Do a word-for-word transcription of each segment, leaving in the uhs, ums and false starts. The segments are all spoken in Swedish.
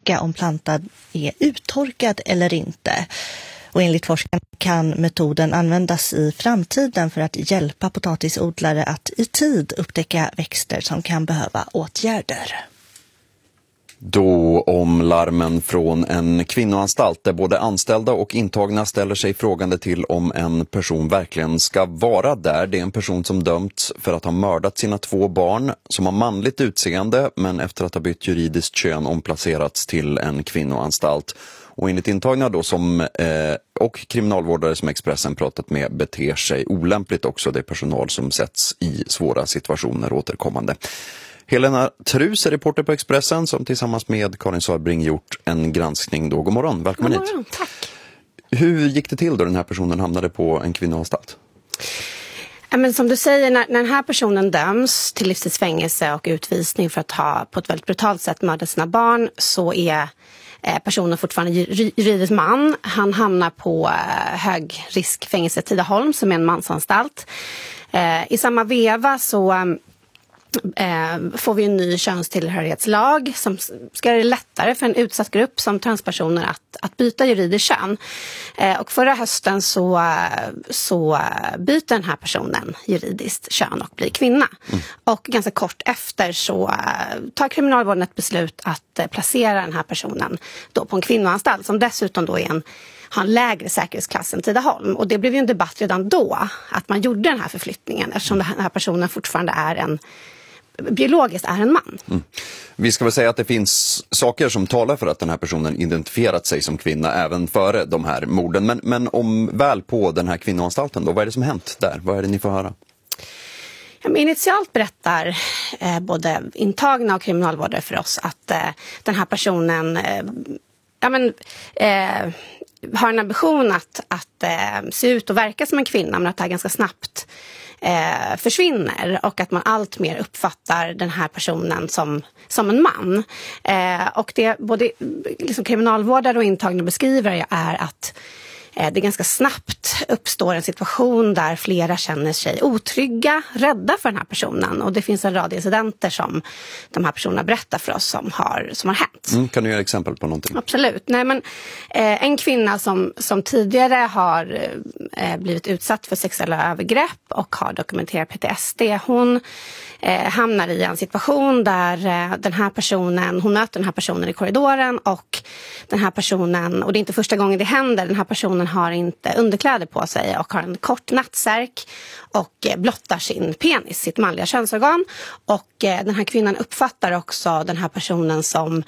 upptäcka om plantan är uttorkad eller inte. Och enligt forskarna kan metoden användas i framtiden för att hjälpa potatisodlare att i tid upptäcka växter som kan behöva åtgärder. Då om larmen från en kvinnoanstalt där både anställda och intagna ställer sig frågande till om en person verkligen ska vara där. Det är en person som dömts för att ha mördat sina två barn, som har manligt utseende men efter att ha bytt juridiskt kön omplacerats till en kvinnoanstalt. Och enligt intagna då som, eh, och kriminalvårdare som Expressen pratat med beter sig olämpligt också. Det är personal som sätts i svåra situationer återkommande. Helena Trus är reporter på Expressen som tillsammans med Karin Sörbring gjort en granskning då. God morgon, välkommen God morgon, hit. tack. Hur gick det till då den här personen hamnade på en kvinnoanstalt? Ja, men som du säger, när, när den här personen döms till livstidsfängelse och utvisning för att ha på ett väldigt brutalt sätt mördat sina barn, så är eh, personen fortfarande juridisk man. Han hamnar på eh, högriskfängelse Tidaholm som är en mansanstalt. Eh, I samma veva så eh, Eh, får vi en ny könstillhörighetslag som ska göra det lättare för en utsatt grupp som transpersoner att, att byta juridiskt kön. Eh, och förra hösten så, så byter den här personen juridiskt kön och blir kvinna. Mm. Och ganska kort efter så tar kriminalvården ett beslut att eh, placera den här personen då på en kvinnoanstalt som dessutom då är en har en lägre säkerhetsklass än Tidaholm. Och det blev ju en debatt redan då att man gjorde den här förflyttningen eftersom den här personen fortfarande är en biologiskt är en man. Mm. Vi ska väl säga att det finns saker som talar för att den här personen identifierat sig som kvinna även före de här morden. Men, men om väl på den här kvinnoanstalten då, vad är det som hänt där? Vad är det ni får höra? Ja, men initialt berättar eh, både intagna och kriminalvårdare för oss att eh, den här personen eh, ja, men, eh, har en ambition att, att eh, se ut och verka som en kvinna, men att det här ganska snabbt eh, försvinner och att man allt mer uppfattar den här personen som, som en man. Eh, och det både liksom, kriminalvårdare och intagna beskriver är att det ganska snabbt uppstår en situation där flera känner sig otrygga, rädda för den här personen. Och det finns en rad incidenter som de här personerna berättar för oss som har, som har hänt. Mm, kan du ge exempel på någonting? Absolut. Nej, men, eh, en kvinna som, som tidigare har eh, blivit utsatt för sexuella övergrepp och har dokumenterat P T S D. Hon eh, hamnar i en situation där eh, den här personen, hon möter den här personen i korridoren och den här personen, och det är inte första gången det händer, den här personen har inte underkläder på sig och har en kort nattsärk och blottar sin penis, sitt manliga könsorgan. Och den här kvinnan uppfattar också den här personen som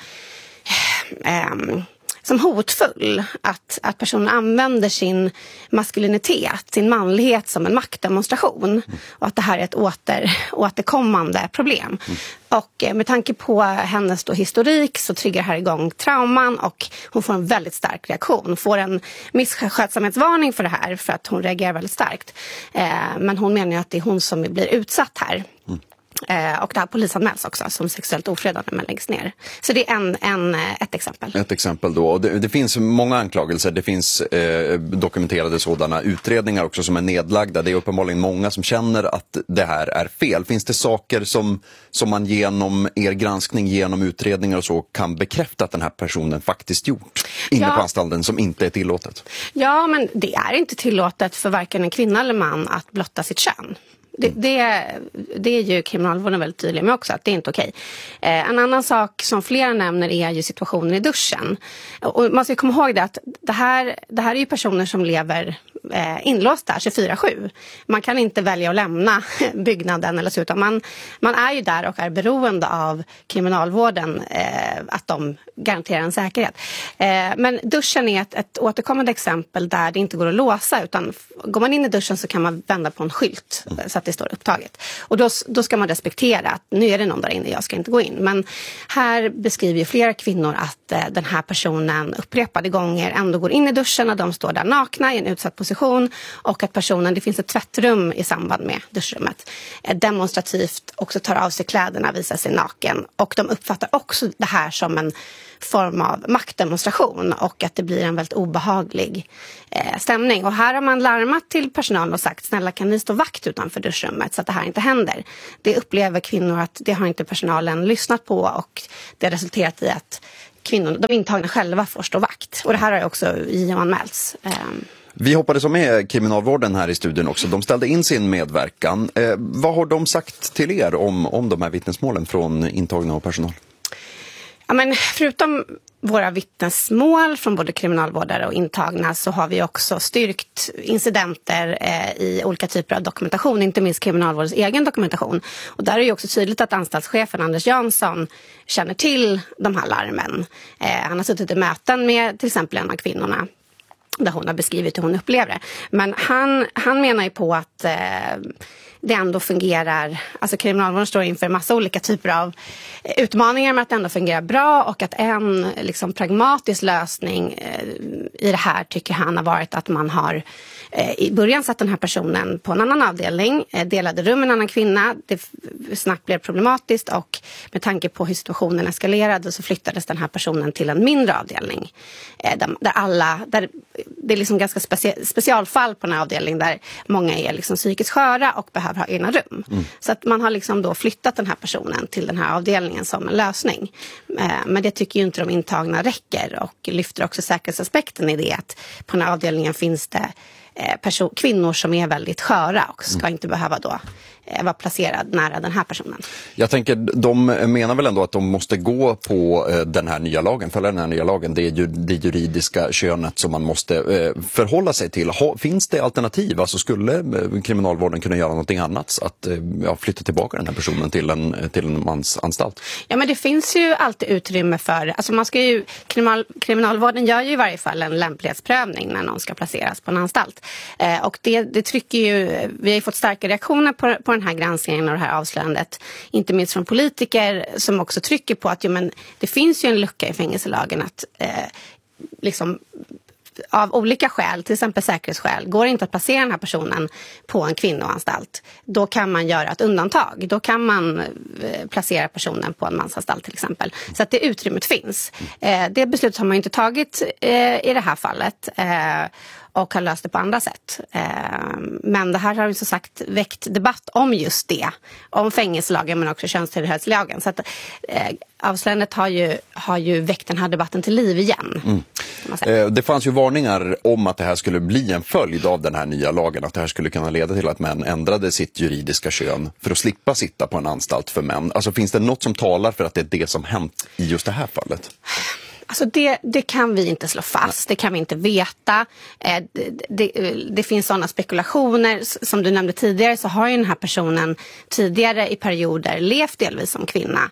eh, som hotfull, att, att personen använder sin maskulinitet, sin manlighet som en maktdemonstration mm. och att det här är ett åter, återkommande problem. Mm. Och med tanke på hennes då historik så triggar här igång trauman och hon får en väldigt stark reaktion. Hon får en misskötsamhetsvarning för det här för att hon reagerar väldigt starkt. Eh, men hon menar ju att det är hon som blir utsatt här. Mm. Eh, och det här polisanmäls också som sexuellt ofredande men läggs ner. Så det är en, en, ett exempel. Ett exempel då. Det, det finns många anklagelser. Det finns eh, dokumenterade sådana utredningar också som är nedlagda. Det är uppenbarligen många som känner att det här är fel. Finns det saker som, som man genom er granskning, genom utredningar och så kan bekräfta att den här personen faktiskt gjort inne ja. på anstalten som inte är tillåtet? Ja, men det är inte tillåtet för varken en kvinna eller man att blotta sitt kön. Det, det, det är ju kriminalvården väldigt tydlig med också, att det är inte okej. Eh, en annan sak som flera nämner är ju situationen i duschen. Och man ska komma ihåg det att det här, det här är ju personer som lever eh, inlåsta tjugofyra sju. Man kan inte välja att lämna byggnaden eller så, utan man, man är ju där och är beroende av kriminalvården eh, att de garanterar en säkerhet. Eh, men duschen är ett, ett återkommande exempel där det inte går att låsa, utan går man in i duschen så kan man vända på en skylt så att det står upptaget. Och då, då ska man respektera att nu är det någon där inne, jag ska inte gå in. Men här beskriver ju flera kvinnor att eh, den här personen upprepade gånger ändå går in i duschen när de står där nakna i en utsatt position, och att personen, det finns ett tvättrum i samband med duschrummet, eh, demonstrativt också tar av sig kläderna, visar sig naken. Och de uppfattar också det här som en form av maktdemonstration och att det blir en väldigt obehaglig eh, stämning. Och här har man larmat till personalen och sagt, snälla kan ni stå vakt utanför duschrummet så att det här inte händer. Det upplever kvinnor att det har inte personalen lyssnat på, och det har resulterat i att kvinnor, de intagna själva får stå vakt. Och det här har ju också J O anmälts. Vi hoppades som med kriminalvården här i studion också. De ställde in sin medverkan. Eh, vad har de sagt till er om, om de här vittnesmålen från intagna och personal? Ja, men förutom våra vittnesmål från både kriminalvårdare och intagna så har vi också styrkt incidenter eh, i olika typer av dokumentation, inte minst kriminalvårdens egen dokumentation. Och där är det också tydligt att anstaltschefen Anders Jansson känner till de här larmen. Eh, han har suttit i möten med till exempel en av kvinnorna där hon har beskrivit hur hon upplever det. Men han, han menar ju på att eh, det ändå fungerar, alltså kriminalvården står inför en massa olika typer av utmaningar med att det ändå fungerar bra, och att en liksom pragmatisk lösning eh, i det här tycker han har varit att man har eh, i början satt den här personen på en annan avdelning, eh, delade rum med en annan kvinna, det snabbt blev problematiskt, och med tanke på hur situationen eskalerade så flyttades den här personen till en mindre avdelning eh, där, där alla, där det är liksom ganska specie, specialfall på den här avdelningen där många är liksom psykiskt sköra och behöver ha egna rum. Mm. Så att man har liksom då flyttat den här personen till den här avdelningen som en lösning. Eh, men det tycker ju inte de intagna räcker, och lyfter också säkerhetsaspekten i det att på den här avdelningen finns det eh, person- kvinnor som är väldigt sköra och ska mm. inte behöva då eh, vara placerad nära den här personen. Jag tänker, de menar väl ändå att de måste gå på eh, den här nya lagen, följa den här nya lagen. Det är ju det juridiska könet som man måste eh, förhålla sig till. Ha, finns det alternativ? Alltså skulle eh, kriminalvården kunna göra någonting annat? Att eh, ja, flytta tillbaka den här personen till en, till en mansanstalt? Ja, men det finns ju alltid utrymme för, alltså man ska ju, kriminal, kriminalvården gör ju i varje fall en lämplighetsprövning när någon ska placeras på en anstalt. Eh, och det, det trycker ju, vi har ju fått starka reaktioner på, på den här granskningen och det här avslöjandet, inte minst från politiker som också trycker på att jo, men det finns ju en lucka i fängelselagen att eh, liksom av olika skäl, till exempel säkerhetsskäl, går det inte att placera den här personen på en kvinnoanstalt, då kan man göra ett undantag. Då kan man eh, placera personen på en mansanstalt till exempel. Så att det utrymmet finns. Eh, det beslutet har man inte tagit eh, i det här fallet. Eh, och har löst det på andra sätt. Eh, men det här har ju så sagt väckt debatt om just det. Om fängelselagen men också könstillhörighetslagen. Så att eh, avslöjandet har ju, har ju väckt den här debatten till liv igen. Mm. Eh, det fanns ju varningar om att det här skulle bli en följd av den här nya lagen. Att det här skulle kunna leda till att män ändrade sitt juridiska kön för att slippa sitta på en anstalt för män. Alltså finns det något som talar för att det är det som hänt i just det här fallet? Alltså det, det kan vi inte slå fast, det kan vi inte veta. Eh, det, det, det finns sådana spekulationer. Som du nämnde tidigare så har ju den här personen tidigare i perioder levt delvis som kvinna.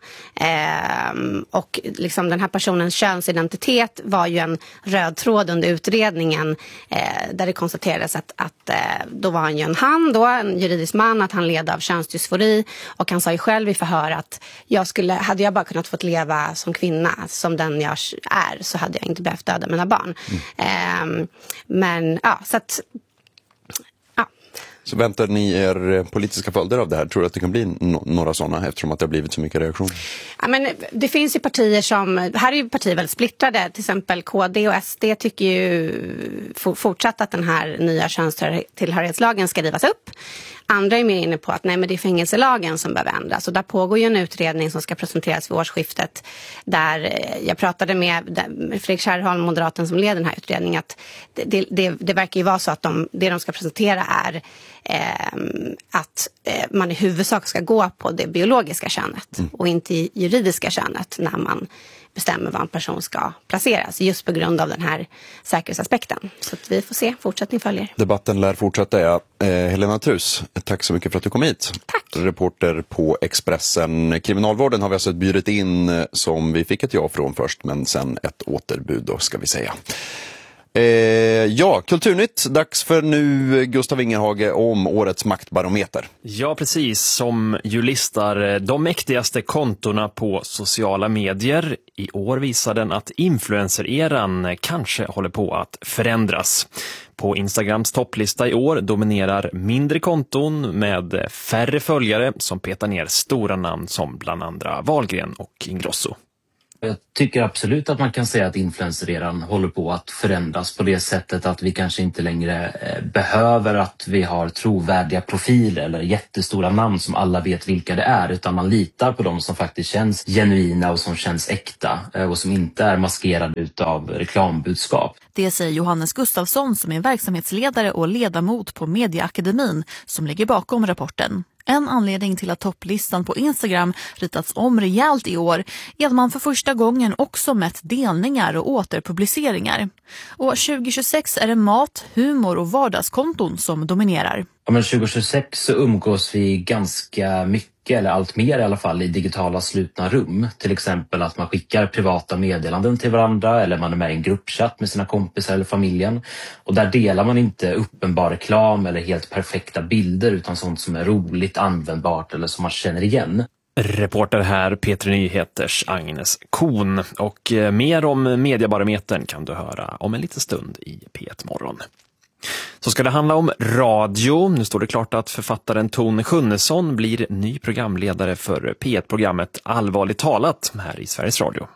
Eh, och liksom den här personens könsidentitet var ju en röd tråd under utredningen eh, där det konstaterades att, att eh, då var han ju en han, då, en juridisk man, att han led av könsdysfori. Och han sa ju själv i förhör att jag skulle, hade jag bara kunnat få leva som kvinna, som den jag är, så hade jag inte behövt döda mina barn. Mm. Eh, men ja, så att ja. Så väntar ni er politiska följder av det här? Tror du att det kan bli no- några sådana eftersom att det har blivit så mycket reaktion? Ja, men det finns ju partier som, här är ju partier väldigt splittrade, till exempel K D och S D tycker ju fortsatt att den här nya könstillhörighetslagen ska rivas upp. Andra är mer inne på att nej, men det är fängelselagen som behöver ändras. Och där pågår ju en utredning som ska presenteras vid årsskiftet. Där jag pratade med Fredrik Kärrholm, moderaten som leder den här utredningen. Att det, det, det verkar ju vara så att de, det de ska presentera är eh, att eh, man i huvudsak ska gå på det biologiska könet. Mm. Och inte i juridiska könet när man bestämmer var en person ska placeras, just på grund av den här säkerhetsaspekten. Så att vi får se, fortsättning följer. Debatten lär fortsätta, ja. Eh, Helena Trus, tack så mycket för att du kom hit. Tack. Reporter på Expressen. Kriminalvården har vi alltså bjudit in som vi fick ett ja från först, men sen ett återbud då ska vi säga. Eh, ja, Kulturnytt. Dags för nu Gustav Ingerhage om årets maktbarometer. Ja, precis. Som ju listar de mäktigaste kontorna på sociala medier. I år visar den att influencer-eran kanske håller på att förändras. På Instagrams topplista i år dominerar mindre konton med färre följare som petar ner stora namn som bland andra Wahlgren och Ingrosso. Jag tycker absolut att man kan säga att influencereran håller på att förändras på det sättet att vi kanske inte längre eh, behöver att vi har trovärdiga profiler eller jättestora namn som alla vet vilka det är, utan man litar på dem som faktiskt känns genuina och som känns äkta eh, och som inte är maskerade utav reklambudskap. Det säger Johannes Gustafsson som är verksamhetsledare och ledamot på Mediaakademin som ligger bakom rapporten. En anledning till att topplistan på Instagram ritats om rejält i år är att man för första gången också mätt delningar och återpubliceringar. Och tjugo tjugosex är det mat, humor och vardagskonton som dominerar. Ja, men tjugo tjugosex så umgås vi ganska mycket, eller allt mer i alla fall, i digitala slutna rum. Till exempel att man skickar privata meddelanden till varandra eller man är med i en gruppchatt med sina kompisar eller familjen. Och där delar man inte uppenbar reklam eller helt perfekta bilder utan sånt som är roligt, användbart eller som man känner igen. Reporter här Peter Nyheters Agnes Kohn. Och mer om Mediabarometern kan du höra om en liten stund i P ett Morgon. Så ska det handla om radio. Nu står det klart att författaren Tone Schunnesson blir ny programledare för P ett-programmet Allvarligt talat här i Sveriges Radio.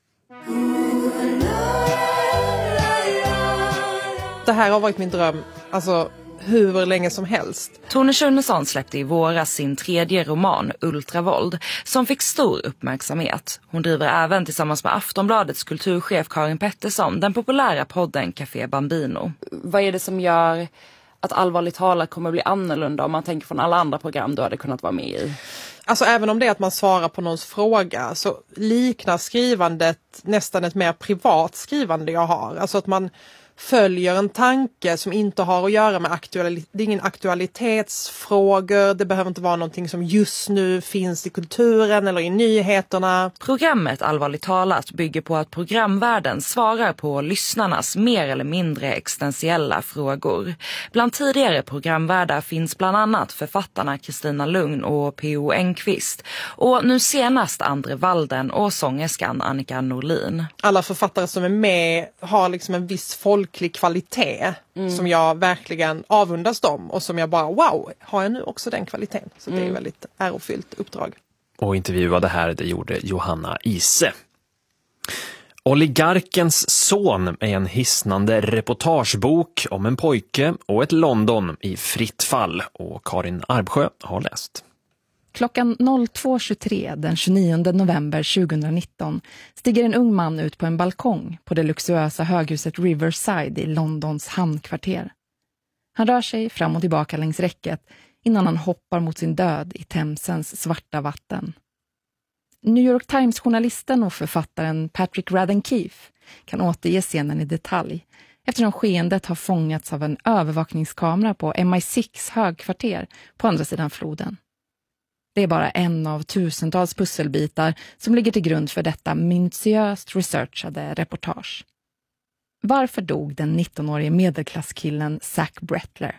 Det här har varit min dröm, alltså hur länge som helst. Tone Schunnesson släppte i våras sin tredje roman Ultravåld som fick stor uppmärksamhet. Hon driver även tillsammans med Aftonbladets kulturchef Karin Pettersson den populära podden Café Bambino. Vad är det som gör att Allvarligt talat kommer bli annorlunda om man tänker från alla andra program du hade kunnat vara med i? Alltså även om det är att man svarar på någons fråga så liknar skrivandet nästan ett mer privat skrivande jag har. Alltså att man följer en tanke som inte har att göra med aktualitet. Det är ingen aktualitetsfrågor. Det behöver inte vara någonting som just nu finns i kulturen eller i nyheterna. Programmet Allvarligt talat bygger på att programvärlden svarar på lyssnarnas mer eller mindre existentiella frågor. Bland tidigare programvärdar finns bland annat författarna Kristina Lugn och P O Enquist. Och nu senast Andre Walden och sångerskan Annika Norlin. Alla författare som är med har liksom en viss folk kvalitet mm. som jag verkligen avundas dem och som jag bara, wow, har jag nu också den kvaliteten? Så mm. det är väldigt ärofyllt uppdrag. Och intervjuade här, det gjorde Johanna Ise. Oligarkens son är en hisnande reportagebok om en pojke och ett London i fritt fall, och Karin Arbsjö har läst. Klockan två tjugotre den tjugonionde november tjugonitton stiger en ung man ut på en balkong på det luxuösa höghuset Riverside i Londons hamnkvarter. Han rör sig fram och tillbaka längs räcket innan han hoppar mot sin död i Themsens svarta vatten. New York Times-journalisten och författaren Patrick Radden Keefe kan återge scenen i detalj eftersom skeendet har fångats av en övervakningskamera på M I sex högkvarter på andra sidan floden. Det är bara en av tusentals pusselbitar som ligger till grund för detta minutiöst researchade reportage. Varför dog den nittonårige medelklasskillen Zach Brettler?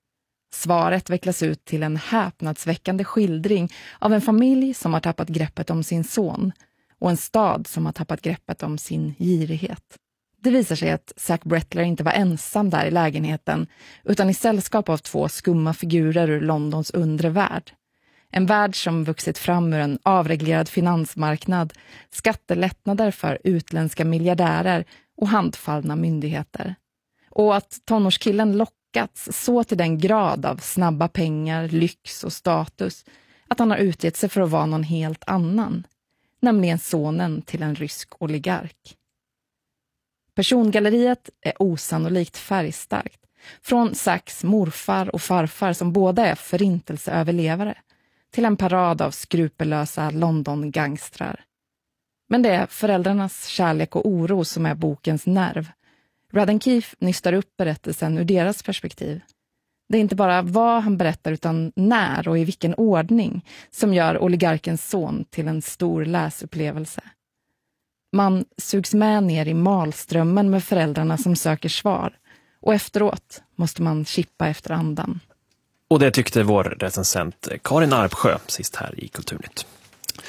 Svaret vecklas ut till en häpnadsväckande skildring av en familj som har tappat greppet om sin son och en stad som har tappat greppet om sin girighet. Det visar sig att Zach Brettler inte var ensam där i lägenheten utan i sällskap av två skumma figurer ur Londons undre värld. En värld som vuxit fram ur en avreglerad finansmarknad, skattelättnader för utländska miljardärer och handfallna myndigheter. Och att tonårskillen lockats så till den grad av snabba pengar, lyx och status att han har utgett sig för att vara någon helt annan, nämligen sonen till en rysk oligark. Persongalleriet är osannolikt färgstarkt, från Zachs morfar och farfar som båda är förintelseöverlevare, till en parad av skrupellösa London-gangstrar. Men det är föräldrarnas kärlek och oro som är bokens nerv. Radden Keefe nystar upp berättelsen ur deras perspektiv. Det är inte bara vad han berättar utan när och i vilken ordning som gör oligarkens son till en stor läsupplevelse. Man sugs med ner i malströmmen med föräldrarna som söker svar, och efteråt måste man chippa efter andan. Och det tyckte vår recensent Karin Arbsjö sist här i Kulturnytt.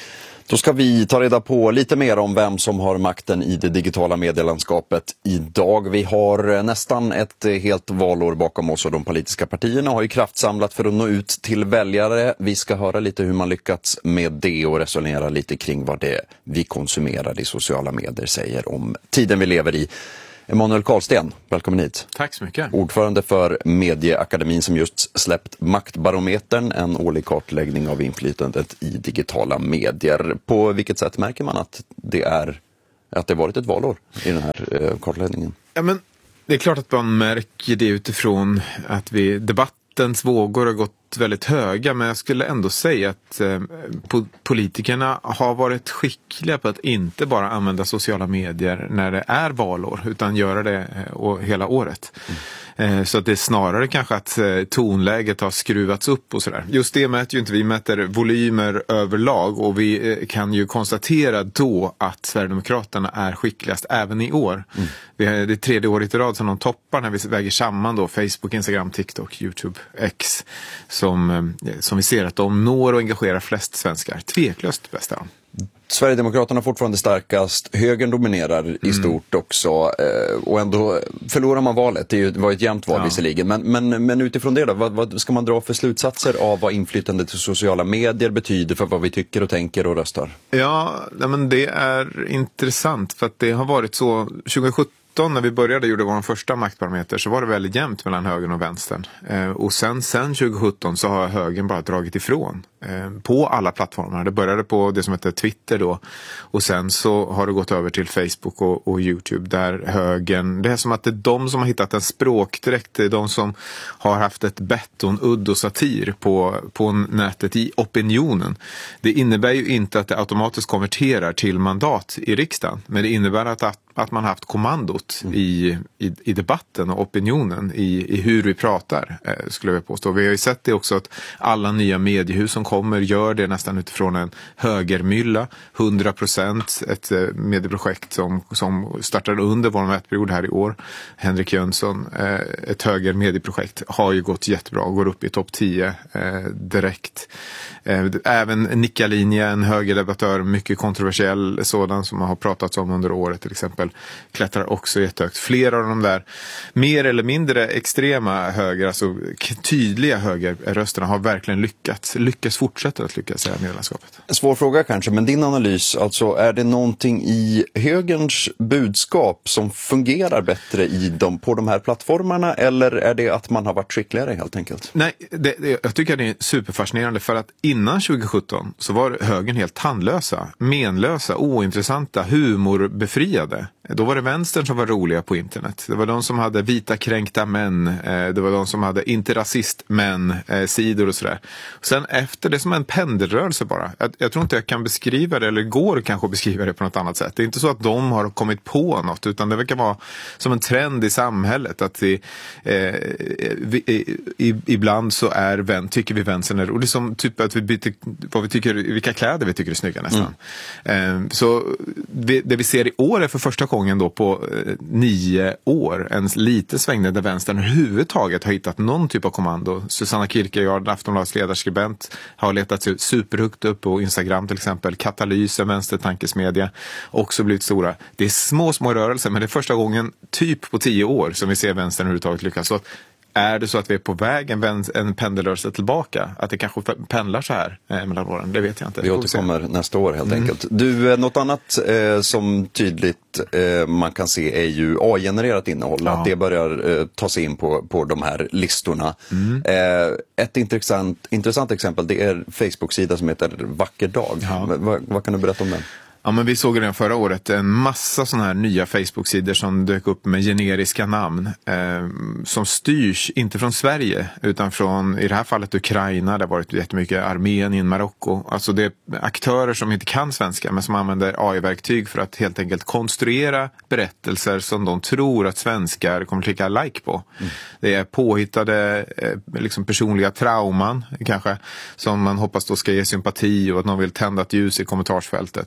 Då ska vi ta reda på lite mer om vem som har makten i det digitala medielandskapet idag. Vi har nästan ett helt valår bakom oss och de politiska partierna har ju kraftsamlat för att nå ut till väljare. Vi ska höra lite hur man lyckats med det och resonera lite kring vad det vi konsumerar i sociala medier säger om tiden vi lever i. Emanuel Karlsten, välkommen hit. Tack så mycket. Ordförande för Medieakademin som just släppt Maktbarometern, en årlig kartläggning av inflytandet i digitala medier. På vilket sätt märker man att det är att det varit ett valår i den här eh, kartläggningen? Ja, men det är klart att man märker det utifrån att vi debattens vågor har gått väldigt höga, men jag skulle ändå säga att eh, politikerna har varit skickliga på att inte bara använda sociala medier när det är valår, utan göra det eh, hela året. Mm. Eh, så att det är snarare kanske att eh, tonläget har skruvats upp och sådär. Just det mäter ju inte, vi mäter volymer överlag och vi eh, kan ju konstatera då att Sverigedemokraterna är skickligast även i år. Mm. Vi har, det är tredje året i rad som de toppar när vi väger samman då Facebook, Instagram, TikTok, YouTube, X. Som, som vi ser att de når och engagerar flest svenskar. Tveklöst bästa. Sverigedemokraterna fortfarande starkast, högern dominerar mm. i stort också och ändå förlorar man valet. Det var ett jämnt val ja. visserligen, men, men, men utifrån det då, vad, vad ska man dra för slutsatser av vad inflytandet i sociala medier betyder för vad vi tycker och tänker och röstar? Ja, men det är intressant för att det har varit så tjugosjutton när vi började gjorde vår första maktbarometer så var det väldigt jämnt mellan högern och vänstern. Eh, och sen, sen tjugosjutton så har högern bara dragit ifrån eh, på alla plattformar. Det började på det som heter Twitter då och sen så har det gått över till Facebook och, och YouTube där högern, det är som att det är de som har hittat en språkdräkt, det är de som har haft ett beton, udd och satir på, på nätet i opinionen. Det innebär ju inte att det automatiskt konverterar till mandat i riksdagen, men det innebär att, att att man haft kommandot mm. i, i, i debatten och opinionen i, i hur vi pratar, eh, skulle jag påstå. Vi har ju sett det också att alla nya mediehus som kommer gör det nästan utifrån en högermylla. hundra procent ett eh, medieprojekt som, som startade under vår mätperiod här i år. Henrik Jönsson, eh, ett högermedieprojekt, har ju gått jättebra och går upp i topp tio eh, direkt. Eh, även Nicka Linje, en högerdebattör, mycket kontroversiell sådan som har pratats om under året till exempel, klättrar också jättehögt. Flera av de där mer eller mindre extrema höger, alltså tydliga högerrösterna har verkligen lyckats. Lyckas fortsätta att lyckas i medielandskapet. En svår fråga kanske, men din analys, alltså är det någonting i högerns budskap som fungerar bättre i dem, på de här plattformarna, eller är det att man har varit skickligare helt enkelt? Nej, det, det, jag tycker det är superfascinerande för att innan tjugosjutton så var högern helt tandlösa, menlösa, ointressanta, humorbefriade. Då var det vänstern som var roliga på internet. Det var de som hade vita kränkta män. Det var de som hade inte rasist män sidor och sådär. Sen efter det som en pendelrörelse bara. Jag, jag tror inte jag kan beskriva det, eller går kanske att beskriva det på något annat sätt. Det är inte så att de har kommit på något, utan det verkar vara som en trend i samhället att vi, eh, vi, i, ibland så är vän, tycker vi vänstern är rolig. Som typ att vi byter vad vi tycker, vilka kläder vi tycker är snygga nästan. Mm. Eh, så vi, det vi ser i år är för första gången då på eh, nio år en lite svängning där vänstern överhuvudtaget har hittat någon typ av kommando. Susanna Kierkegaard, Aftonbladets ledarskribent, har letat sig superhögt upp på Instagram till exempel. Katalysen, vänstertankesmedia, också blivit stora. Det är små, små rörelser, men det är första gången typ på tio år som vi ser vänstern överhuvudtaget lyckas. Så att är det så att vi är på väg en, en pendelrörelse tillbaka? Att det kanske pendlar så här eh, mellan åren? Det vet jag inte. Vi återkommer nästa år helt mm. enkelt. Du, något annat eh, som tydligt eh, man kan se är ju A I-genererat innehåll. Ja. Att det börjar eh, ta sig in på, på de här listorna. Mm. Eh, ett intressant, intressant exempel, det är Facebook-sida som heter Vacker dag. Ja. Va, vad kan du berätta om den? Ja, men vi såg redan förra året en massa sådana här nya Facebook-sidor som dök upp med generiska namn eh, som styrs inte från Sverige utan från, i det här fallet, Ukraina. Det har varit jättemycket Armenien, Marocko. Alltså det är aktörer som inte kan svenska men som använder A I-verktyg för att helt enkelt konstruera berättelser som de tror att svenskar kommer klicka like på. Mm. Det är påhittade eh, liksom personliga trauman kanske som man hoppas då ska ge sympati och att någon vill tända ett ljus i kommentarsfältet eller sådär.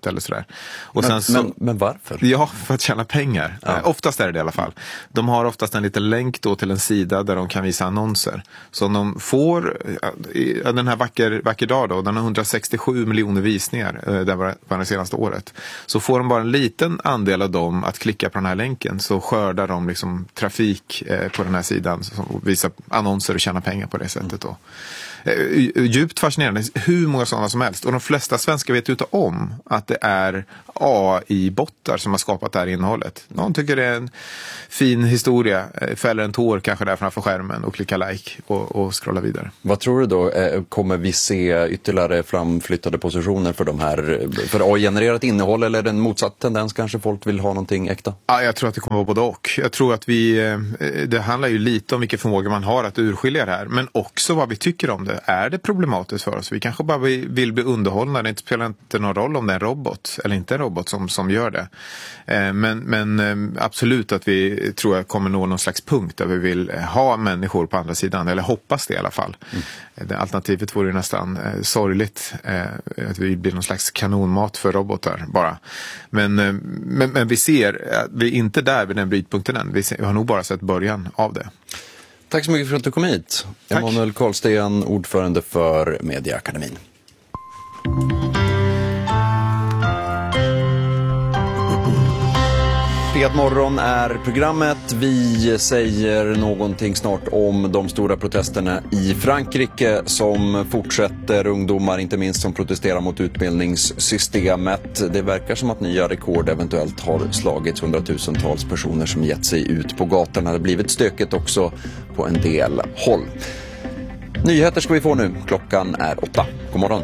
Och men, sen så, men, men varför? Ja, för att tjäna pengar. Ja. Eh, oftast är det det i alla fall. De har oftast en liten länk då till en sida där de kan visa annonser. Så om de får, eh, den här vacker, vacker dag då, den har hundrasextiosju miljoner visningar eh, där var, var det senaste året. Så får de bara en liten andel av dem att klicka på den här länken, så skördar de liksom trafik eh, på den här sidan och visar annonser och tjänar pengar på det sättet då. Djupt fascinerande, hur många sådana som helst, och de flesta svenskar vet ju inte om att det är A I-bottar som har skapat det här innehållet. Någon tycker det är en fin historia, fäller en tår kanske där framför skärmen och klickar like och, och scrollar vidare. Vad tror du då, kommer vi se ytterligare framflyttade positioner för de här, för A I-genererat innehåll, eller är det en motsatt tendens, kanske folk vill ha någonting äkta? Ja, jag tror att det kommer vara både och. Jag tror att vi, det handlar ju lite om vilken förmåga man har att urskilja det här, men också vad vi tycker om det. Är det problematiskt för oss? Vi kanske bara vill bli underhållna. Det spelar inte någon roll om det är en robot eller inte en robot som, som gör det. Men, men absolut att vi tror jag kommer nå någon slags punkt där vi vill ha människor på andra sidan, eller hoppas det i alla fall. Mm. Det alternativet vore ju nästan eh, sorgligt eh, att vi blir någon slags kanonmat för robotar bara. Men, eh, men, men vi ser att vi är inte där vid den brytpunkten än. Vi, ser, vi har nog bara sett början av det. Tack så mycket för att du kom hit. Tack. Emanuel Karlsten, ordförande för Mediaakademin. P ett Morgon är programmet. Vi säger någonting snart om de stora protesterna i Frankrike som fortsätter. Ungdomar, inte minst, som protesterar mot utbildningssystemet. Det verkar som att nya rekord eventuellt har slagits. Hundratusentals personer som gett sig ut på gatorna. Det har blivit stökigt också på en del håll. Nyheter ska vi få nu. Klockan är åtta. God morgon.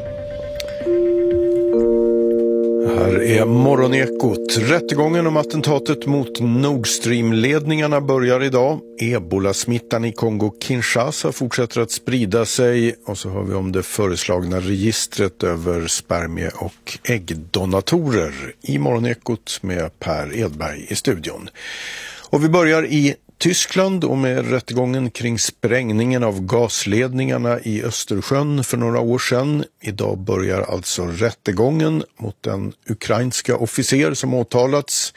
Här är Morgonekot. Rättegången om attentatet mot Nord Stream-ledningarna börjar idag. Ebola-smittan i Kongo-Kinshasa fortsätter att sprida sig. Och så har vi om det föreslagna registret över spermie- och äggdonatorer i Morgonekot med Per Edberg i studion. Och vi börjar i Tyskland och med rättegången kring sprängningen av gasledningarna i Östersjön för några år sedan. Idag börjar alltså rättegången mot den ukrainska officer som åtalats.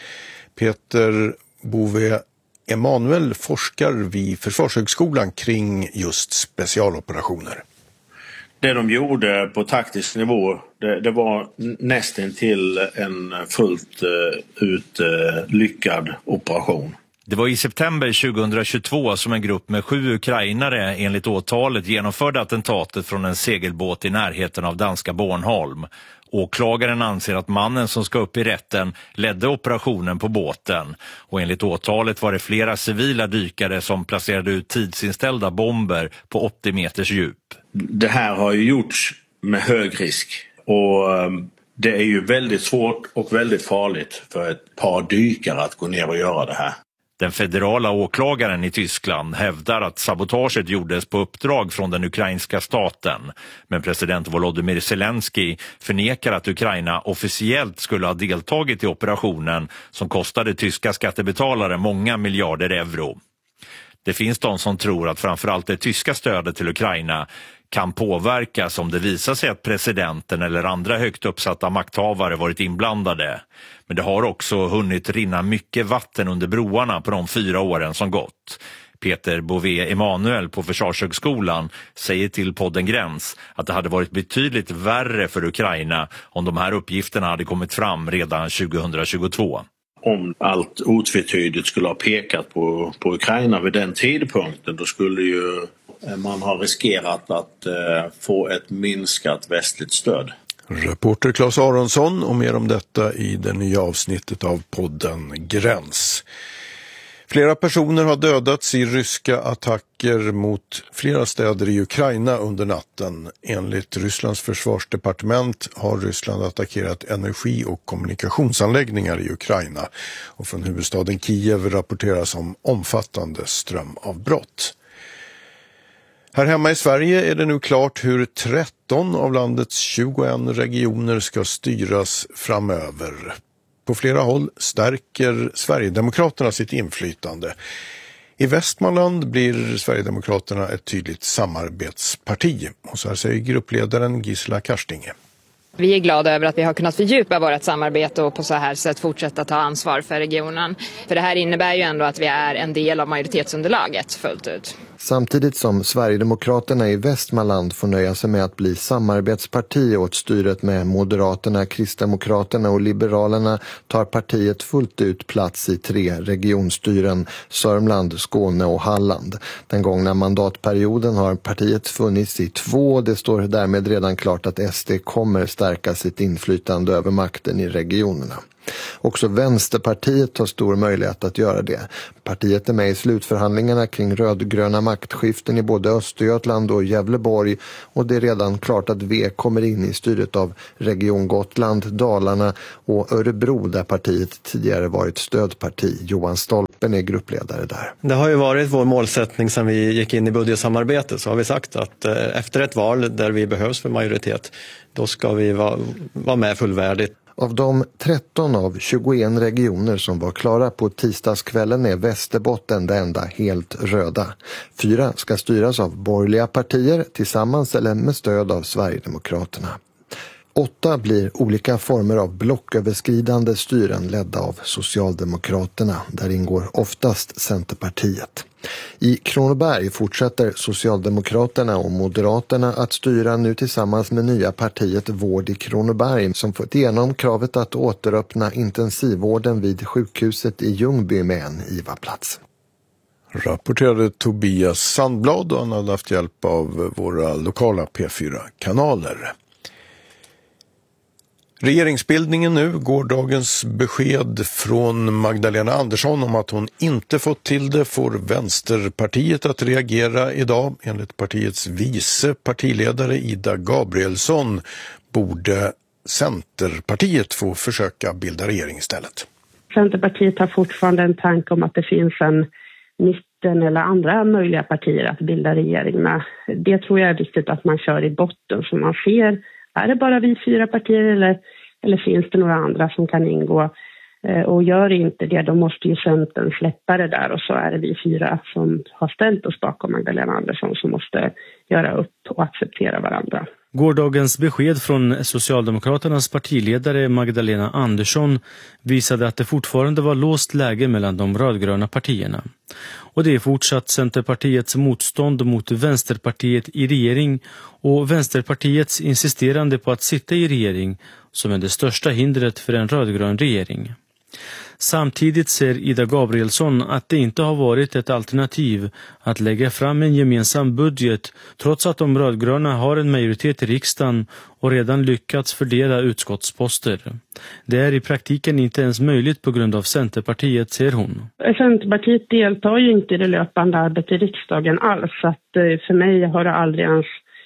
Peter Bove Emanuel forskar vid Försvarshögskolan kring just specialoperationer. Det de gjorde på taktisk nivå, det, det var nästan till en fullt uh, ut uh, lyckad operation. Det var i september tjugohundratjugotvå som en grupp med sju ukrainare enligt åtalet genomförde attentatet från en segelbåt i närheten av danska Bornholm. Åklagaren anser att mannen som ska upp i rätten ledde operationen på båten. Och enligt åtalet var det flera civila dykare som placerade ut tidsinställda bomber på åttio meters djup. Det här har ju gjorts med hög risk. Och det är ju väldigt svårt och väldigt farligt för ett par dykare att gå ner och göra det här. Den federala åklagaren i Tyskland hävdar att sabotaget gjordes på uppdrag från den ukrainska staten. Men president Volodymyr Zelensky förnekar att Ukraina officiellt skulle ha deltagit i operationen som kostade tyska skattebetalare många miljarder euro. Det finns de som tror att framförallt det tyska stödet till Ukraina kan påverkas om det visar sig att presidenten eller andra högt uppsatta makthavare varit inblandade. Men det har också hunnit rinna mycket vatten under broarna på de fyra åren som gått. Peter Bove Emanuel på Försvarshögskolan säger till podden Gräns att det hade varit betydligt värre för Ukraina om de här uppgifterna hade kommit fram redan tjugohundratjugotvå. Om allt otvetydigt skulle ha pekat på, på Ukraina vid den tidpunkten, då skulle ju man ha riskerat att eh, få ett minskat västligt stöd. Reporter Claes Aronsson och mer om detta i det nya avsnittet av podden Gräns. Flera personer har dödats i ryska attacker mot flera städer i Ukraina under natten. Enligt Rysslands försvarsdepartement har Ryssland attackerat energi- och kommunikationsanläggningar i Ukraina. Och från huvudstaden Kiev rapporteras om omfattande strömavbrott. Här hemma i Sverige är det nu klart hur tretton av landets tjugoen regioner ska styras framöver. På flera håll stärker Sverigedemokraterna sitt inflytande. I Västmanland blir Sverigedemokraterna ett tydligt samarbetsparti. Och så här säger gruppledaren Gisela Karstinge. Vi är glada över att vi har kunnat fördjupa vårt samarbete och på så här sätt fortsätta ta ansvar för regionen. För det här innebär ju ändå att vi är en del av majoritetsunderlaget fullt ut. Samtidigt som Sverigedemokraterna i Västmanland får nöja sig med att bli samarbetsparti åt styret med Moderaterna, Kristdemokraterna och Liberalerna tar partiet fullt ut plats i tre regionstyren, Sörmland, Skåne och Halland. Den gångna mandatperioden har partiet funnits i två. Det står därmed redan klart att S D kommer stärka sitt inflytande över makten i regionerna. Också Vänsterpartiet har stor möjlighet att göra det. Partiet är med i slutförhandlingarna kring rödgröna maktskiften i både Östergötland och Gävleborg och det är redan klart att V kommer in i styret av Region Gotland, Dalarna och Örebro där partiet tidigare varit stödparti. Johan Stolpen är gruppledare där. Det har ju varit vår målsättning sedan vi gick in i budgetsamarbetet, så har vi sagt att efter ett val där vi behövs för majoritet, då ska vi vara, vara med fullvärdigt. Av de tretton av tjugoen regioner som var klara på tisdagskvällen är Västerbotten det enda helt röda. Fyra ska styras av borgerliga partier tillsammans eller med stöd av Sverigedemokraterna. Åtta blir olika former av blocköverskridande styren ledda av Socialdemokraterna. Där ingår oftast Centerpartiet. I Kronoberg fortsätter Socialdemokraterna och Moderaterna att styra nu tillsammans med nya partiet Vård i Kronoberg som fått igenom kravet att återöppna intensivvården vid sjukhuset i Ljungby med en I V A-plats. Rapporterade Tobias Sandblad och han hade haft hjälp av våra lokala P fyra-kanaler. Regeringsbildningen nu, gårdagens besked från Magdalena Andersson om att hon inte fått till det får Vänsterpartiet att reagera idag. Enligt partiets vice partiledare Ida Gabrielsson borde Centerpartiet få försöka bilda regering istället. Centerpartiet har fortfarande en tanke om att det finns en mitten eller andra möjliga partier att bilda regering med. Det tror jag är viktigt att man kör i botten så man ser. Är det bara vi fyra partier eller, eller finns det några andra som kan ingå? Eh, och gör inte det, då måste ju Centern släppa det där och så är det vi fyra som har ställt oss bakom Magdalena Andersson som måste göra upp och acceptera varandra. Gårdagens besked från Socialdemokraternas partiledare Magdalena Andersson visade att det fortfarande var låst läge mellan de rödgröna partierna. Och det är fortsatt Centerpartiets motstånd mot Vänsterpartiet i regering och Vänsterpartiets insisterande på att sitta i regering som är det största hindret för en rödgrön regering. Samtidigt ser Ida Gabrielsson att det inte har varit ett alternativ att lägga fram en gemensam budget trots att de rödgröna har en majoritet i riksdagen och redan lyckats fördela utskottsposter. Det är i praktiken inte ens möjligt på grund av Centerpartiet, säger hon. Centerpartiet deltar ju inte i det löpande arbetet i riksdagen alls, så att för mig har det aldrig ens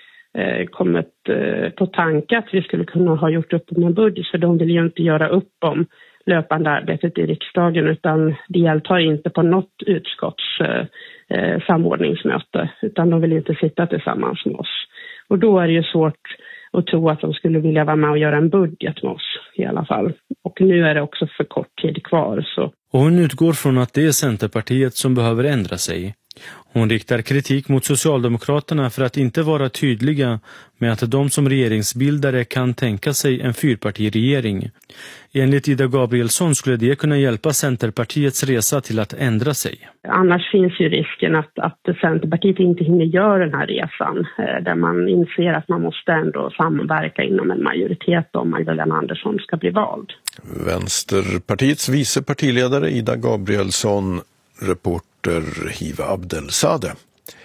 kommit på tanke att vi skulle kunna ha gjort upp om en budget, för de vill ju inte göra upp om löpande arbetet i riksdagen utan deltar inte på något utskotts eh, samordningsmöte utan de vill inte sitta tillsammans med oss. Och då är det ju svårt att tro att de skulle vilja vara med och göra en budget med oss i alla fall. Och nu är det också för kort tid kvar. Så. Och hon utgår från att det är Centerpartiet som behöver ändra sig. Hon riktar kritik mot Socialdemokraterna för att inte vara tydliga med att de som regeringsbildare kan tänka sig en fyrpartiregering. Enligt Ida Gabrielsson skulle det kunna hjälpa Centerpartiets resa till att ändra sig. Annars finns ju risken att, att Centerpartiet inte hinner göra den här resan där man inser att man måste ändå samverka inom en majoritet om Magdalena Andersson ska bli vald. Vänsterpartiets vice partiledare Ida Gabrielsson, reporter Hiva Abdelsade.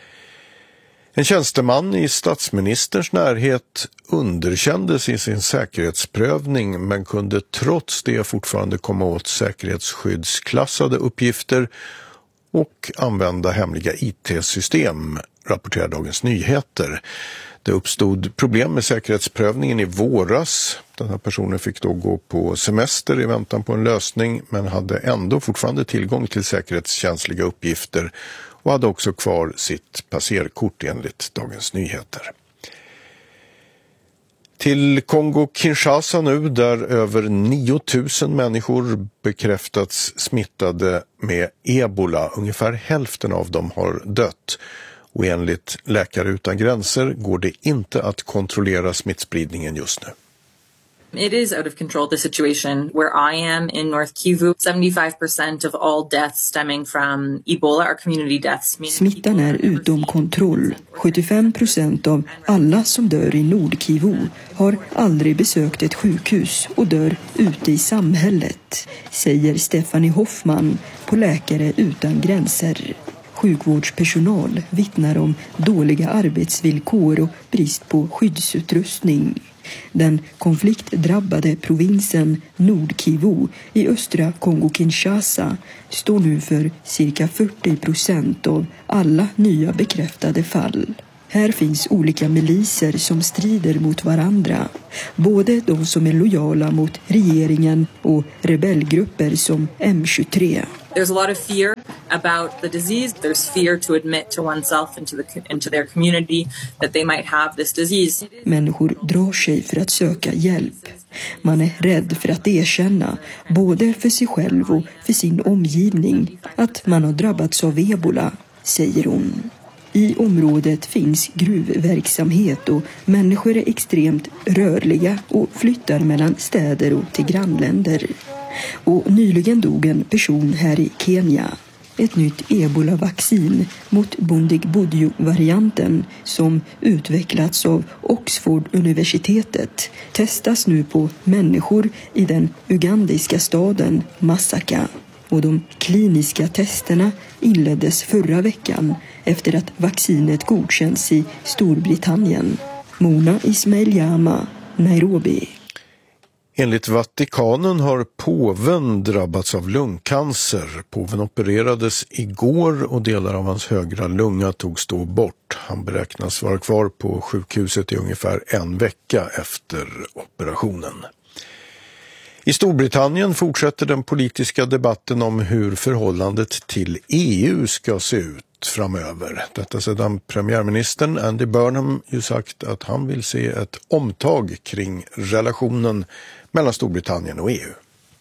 En tjänsteman i statsministerns närhet underkändes i sin säkerhetsprövning men kunde trots det fortfarande komma åt säkerhetsskyddsklassade uppgifter och använda hemliga I T-system, rapporterar Dagens Nyheter. Det uppstod problem med säkerhetsprövningen i våras. Den här personen fick då gå på semester i väntan på en lösning men hade ändå fortfarande tillgång till säkerhetskänsliga uppgifter och hade också kvar sitt passerkort enligt Dagens Nyheter. Till Kongo-Kinshasa nu, där över nio tusen människor bekräftats smittade med ebola. Ungefär hälften av dem har dött. Och enligt Läkare utan gränser går det inte att kontrollera smittspridningen just nu. It is out of control, the situation where I am in North Kivu. seventy-five percent of all deaths stemming from Ebola are community deaths. Smittan är utom kontroll. sjuttiofem procent av alla som dör i Nord-Kivu har aldrig besökt ett sjukhus och dör ute i samhället, säger Stephanie Hoffman på Läkare utan gränser. Sjukvårdspersonal vittnar om dåliga arbetsvillkor och brist på skyddsutrustning. Den konfliktdrabbade provinsen Nord-Kivu i östra Kongo-Kinshasa står nu för cirka fyrtio procent av alla nya bekräftade fall. Här finns olika miliser som strider mot varandra, både de som är lojala mot regeringen och rebellgrupper som M tjugotre. There's a lot of fear about the disease. There's fear to admit to oneself and to, the, and to their community that they might have this disease. Människor drar sig för att söka hjälp. Man är rädd för att erkänna, både för sig själv och för sin omgivning, att man har drabbats av ebola, säger hon. I området finns gruvverksamhet och människor är extremt rörliga och flyttar mellan städer och till grannländer. Och nyligen dog en person här i Kenya. Ett nytt ebola-vaccin mot Bundibugyo-varianten som utvecklats av Oxford-universitetet testas nu på människor i den ugandiska staden Masaka. Och de kliniska testerna inleddes förra veckan efter att vaccinet godkänns i Storbritannien. Mona Ismail-Jama, Nairobi. Enligt Vatikanen har påven drabbats av lungcancer. Påven opererades igår och delar av hans högra lunga togs då bort. Han beräknas vara kvar på sjukhuset i ungefär en vecka efter operationen. I Storbritannien fortsätter den politiska debatten om hur förhållandet till E U ska se ut framöver. Detta sedan premiärministern Andy Burnham ju sagt att han vill se ett omtag kring relationen mellan Storbritannien och E U.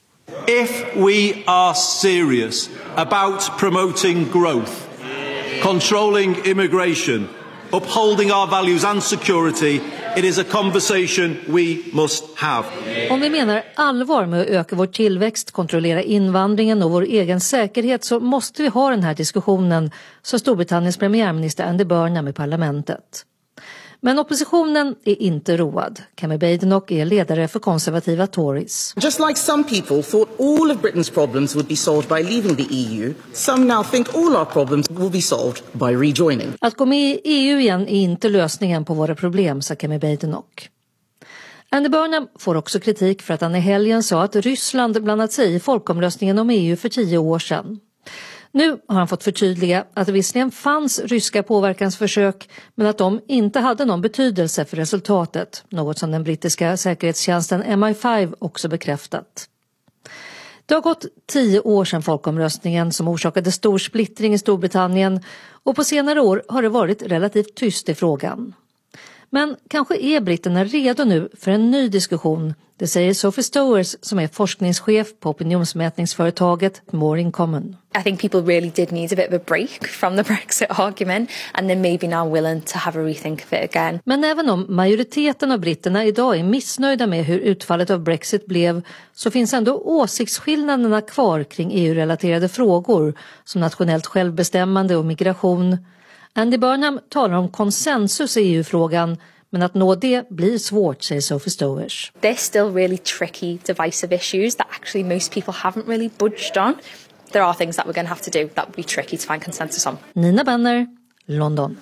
If we are serious about promoting growth, controlling immigration, upholding our values and security, it is a conversation we must have. Om vi menar allvar med att öka vår tillväxt, kontrollera invandringen och vår egen säkerhet så måste vi ha den här diskussionen, sa Storbritanniens premiärminister Andy Burnham i parlamentet. Men oppositionen är inte road. Kemi Badenoch är ledare för konservativa Tories. Just like some people thought all of Britain's problems would be solved by leaving the E U, some now think all our problems will be solved by rejoining. Att gå med i E U igen är inte lösningen på våra problem, sa Kemi Badenoch. Andy Burnham får också kritik för att han i helgen sa att Ryssland blandat sig i folkomröstningen om E U för tio år sedan. Nu har han fått förtydliga att det visserligen fanns ryska påverkansförsök men att de inte hade någon betydelse för resultatet, något som den brittiska säkerhetstjänsten M I fem också bekräftat. Det har gått tio år sedan folkomröstningen som orsakade stor splittring i Storbritannien och på senare år har det varit relativt tyst i frågan. Men kanske är britterna redo nu för en ny diskussion, det säger Sophie Stowers som är forskningschef på opinionsmätningsföretaget More in Common. I think people really did need a bit of a break from the Brexit argument and they're maybe now willing to have a rethink of it again. Men även om majoriteten av britterna idag är missnöjda med hur utfallet av Brexit blev så finns ändå åsiktsskillnaderna kvar kring E U-relaterade frågor som nationellt självbestämmande och migration. Andy Burnham talar om konsensus i E U-frågan men att nå det blir svårt, säger Sophie Stowers. They're still really tricky, divisive issues that actually most people haven't really budged on. There are things that we're going to have to do that would be tricky to find consensus on. Nina Benner, London.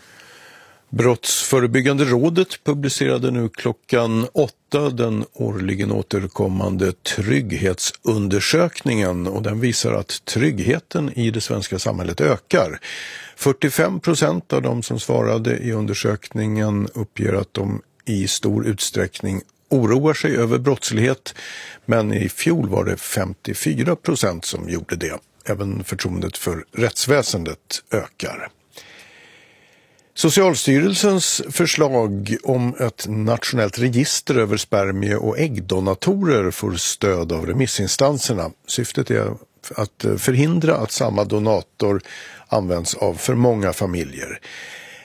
Brottsförebyggande rådet publicerade nu klockan åtta den årligen återkommande trygghetsundersökningen och den visar att tryggheten i det svenska samhället ökar. fyrtiofem procent av de som svarade i undersökningen uppger att de i stor utsträckning oroar sig över brottslighet, men i fjol var det femtiofyra procent som gjorde det. Även förtroendet för rättsväsendet ökar. Socialstyrelsens förslag om ett nationellt register över spermie- och äggdonatorer får stöd av remissinstanserna. Syftet är att förhindra att samma donator används av för många familjer.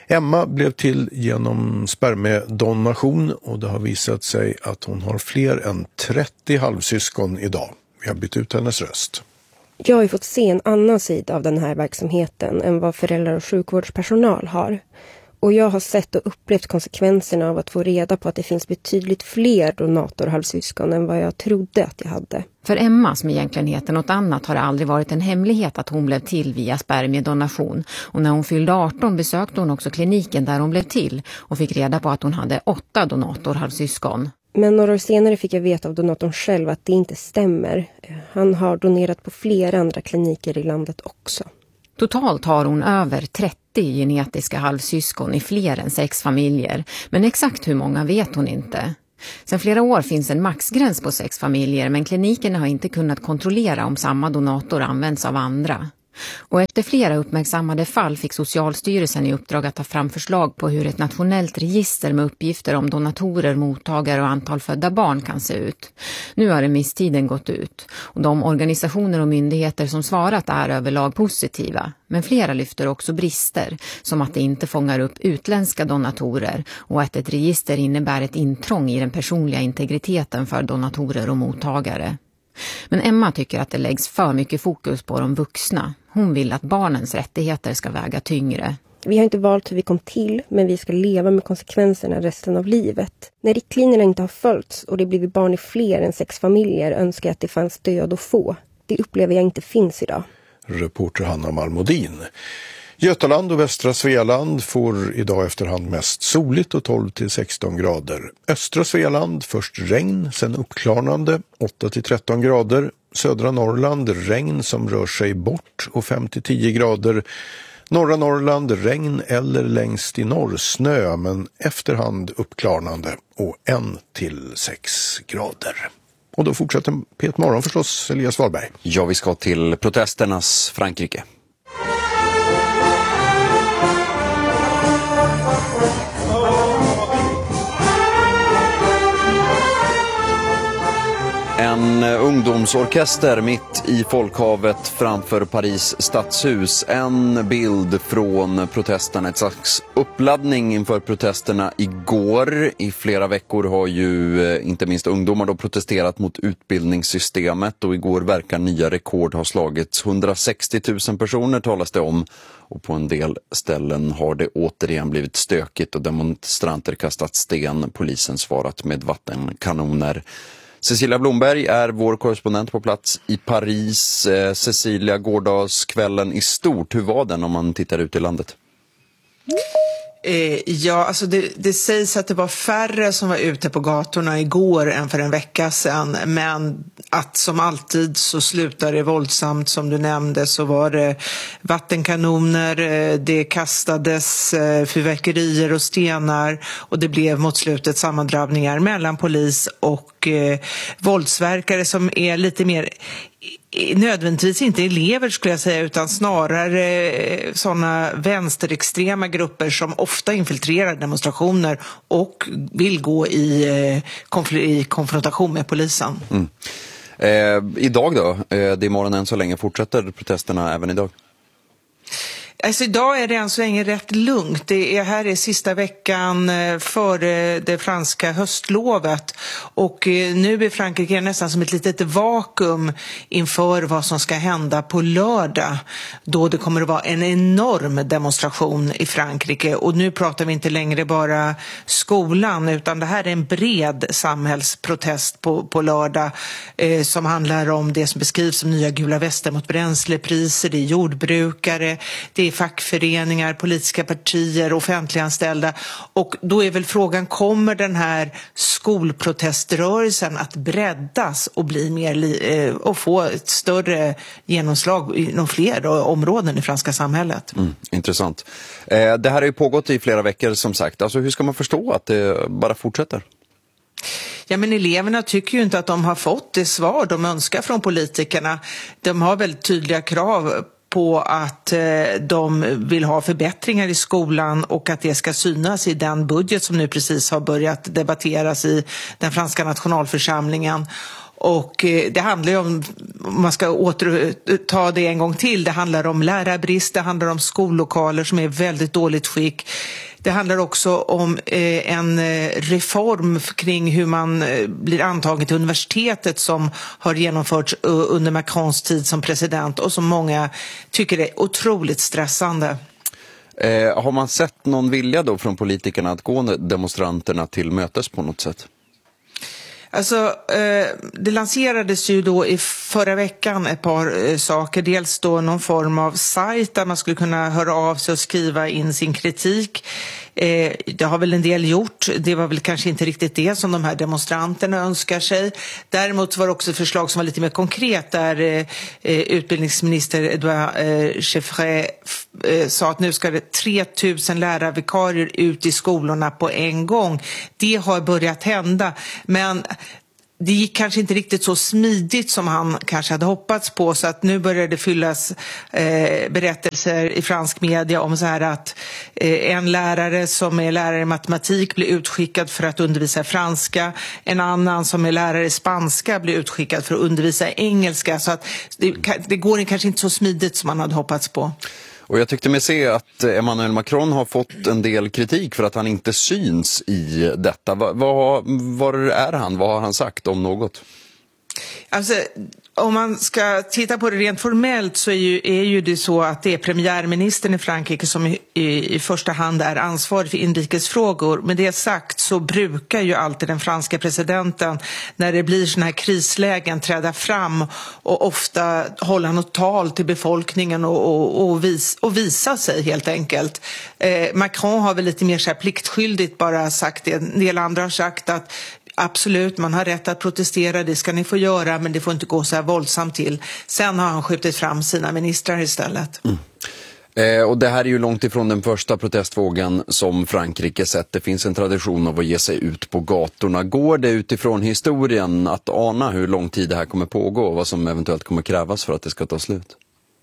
Emma blev till genom spermiedonation och det har visat sig att hon har fler än trettio halvsyskon idag. Vi har bytt ut hennes röst. Jag har ju fått se en annan sida av den här verksamheten än vad föräldrar och sjukvårdspersonal har. Och jag har sett och upplevt konsekvenserna av att få reda på att det finns betydligt fler donatorhalvsyskon än vad jag trodde att jag hade. För Emma, som egentligen heter något annat, har det aldrig varit en hemlighet att hon blev till via spermiedonation. Och när hon fyllde arton besökte hon också kliniken där hon blev till och fick reda på att hon hade åtta donatorhalvsyskon. Men några år senare fick jag veta av donatorn själv att det inte stämmer. Han har donerat på flera andra kliniker i landet också. Totalt har hon över trettio genetiska halvsyskon i fler än sex familjer. Men exakt hur många vet hon inte. Sedan flera år finns en maxgräns på sex familjer, men klinikerna har inte kunnat kontrollera om samma donator används av andra. Och efter flera uppmärksammade fall fick Socialstyrelsen i uppdrag att ta fram förslag på hur ett nationellt register med uppgifter om donatorer, mottagare och antal födda barn kan se ut. Nu har remisstiden gått ut och de organisationer och myndigheter som svarat är överlag positiva. Men flera lyfter också brister, som att det inte fångar upp utländska donatorer och att ett register innebär ett intrång i den personliga integriteten för donatorer och mottagare. Men Emma tycker att det läggs för mycket fokus på de vuxna. Hon vill att barnens rättigheter ska väga tyngre. Vi har inte valt hur vi kom till, men vi ska leva med konsekvenserna resten av livet. När riktlinjerna inte har följts och det blivit barn i fler än sex familjer önskar jag att det fanns stöd att få. Det upplever jag inte finns idag. Reporter Hanna Malmodin. Götaland och västra Svealand får idag efterhand mest soligt och tolv till sexton grader. Östra Svealand först regn, sen uppklarnande, åtta till tretton grader. Södra Norrland regn som rör sig bort och fem till tio grader. Norra Norrland regn eller längst i norr snö, men efterhand uppklarnande och en till sex grader. Och då fortsätter P ett Morgon förstås, Elias Wahlberg. Ja, vi ska till protesternas Frankrike. En ungdomsorkester mitt i folkhavet framför Paris stadshus. En bild från protesterna, ett slags uppladdning inför protesterna igår. I flera veckor har ju inte minst ungdomar då protesterat mot utbildningssystemet och igår verkar nya rekord ha slagits. hundrasextio tusen personer talas det om och på en del ställen har det återigen blivit stökigt och demonstranter kastat sten. Polisen svarat med vattenkanoner. Cecilia Blomberg är vår korrespondent på plats i Paris. Eh, Cecilia, gårdagskvällen i stort, hur var den om man tittar ut i landet? Eh, ja, alltså det, det sägs att det var färre som var ute på gatorna igår än för en vecka sedan. Men att som alltid så slutar det våldsamt, som du nämnde, så var det vattenkanoner, eh, det kastades eh, fyrverkerier och stenar och det blev mot slutet sammandrabbningar mellan polis och eh, våldsverkare som är lite mer nödvändigtvis inte elever skulle jag säga, utan snarare sådana vänsterextrema grupper som ofta infiltrerar demonstrationer och vill gå i, konf- i konfrontation med polisen. Mm. Eh, idag då? Eh, det är morgon än så länge. Fortsätter protesterna även idag? Alltså idag är det än så länge rätt lugnt. Det är, här är sista veckan före det franska höstlovet och nu är Frankrike nästan som ett litet vakuum inför vad som ska hända på lördag, då det kommer att vara en enorm demonstration i Frankrike. Och nu pratar vi inte längre bara skolan, utan det här är en bred samhällsprotest på, på lördag eh, som handlar om det som beskrivs som nya gula väster mot bränslepriser, det är jordbrukare, det är fackföreningar, politiska partier, offentliganställda. Och då är väl frågan, kommer den här skolproteströrelsen att breddas och bli mer eh, och få ett större genomslag inom fler områden i franska samhället? Mm, intressant. Eh, det här har ju pågått i flera veckor som sagt. Alltså, hur ska man förstå att det bara fortsätter? Ja, men eleverna tycker ju inte att de har fått det svar de önskar från politikerna. De har väldigt tydliga krav på att de vill ha förbättringar i skolan och att det ska synas i den budget som nu precis har börjat debatteras i den franska nationalförsamlingen. Och eh, det handlar ju om, om man ska återta det en gång till, det handlar om lärarbrist, det handlar om skollokaler som är väldigt dåligt skick. Det handlar också om eh, en eh, reform kring hur man eh, blir antagen till universitetet som har genomförts uh, under Macrons tid som president och som många tycker är otroligt stressande. Eh, har man sett någon vilja då från politikerna att gå demonstranterna till mötes på något sätt? Alltså, eh, det lanserades ju då i förra veckan ett par eh, saker. Dels då någon form av sajt där man skulle kunna höra av sig och skriva in sin kritik. Eh, det har väl en del gjort. Det var väl kanske inte riktigt det som de här demonstranterna önskar sig. Däremot var det också ett förslag som var lite mer konkret där eh, utbildningsminister Edouard eh, Chevré eh, sa att nu ska det tre tusen lärarvikarier ut i skolorna på en gång. Det har börjat hända, men det gick kanske inte riktigt så smidigt som han kanske hade hoppats på, så att nu börjar det fyllas eh, berättelser i fransk media om så här att eh, en lärare som är lärare i matematik blir utskickad för att undervisa franska, en annan som är lärare i spanska blir utskickad för att undervisa engelska, så att det, det går kanske inte så smidigt som man hade hoppats på. Och jag tyckte mig se att Emmanuel Macron har fått en del kritik för att han inte syns i detta. Var, var, var är han? Vad har han sagt om något? Alltså, om man ska titta på det rent formellt så är ju, är ju det så att det är premiärministern i Frankrike som i, i, i första hand är ansvarig för inrikesfrågor. Med det sagt så brukar ju alltid den franska presidenten när det blir såna här krislägen träda fram och ofta hålla något tal till befolkningen och, och, och, vis, och visa sig helt enkelt. Eh, Macron har väl lite mer så här pliktskyldigt bara sagt det. En del andra har sagt att absolut, man har rätt att protestera, det ska ni få göra, men det får inte gå så här våldsamt till. Sen har han skjutit fram sina ministrar istället. Mm. Eh, och det här är ju långt ifrån den första protestvågen som Frankrike sett. Det finns en tradition av att ge sig ut på gatorna. Går det utifrån historien att ana hur lång tid det här kommer pågå och vad som eventuellt kommer krävas för att det ska ta slut?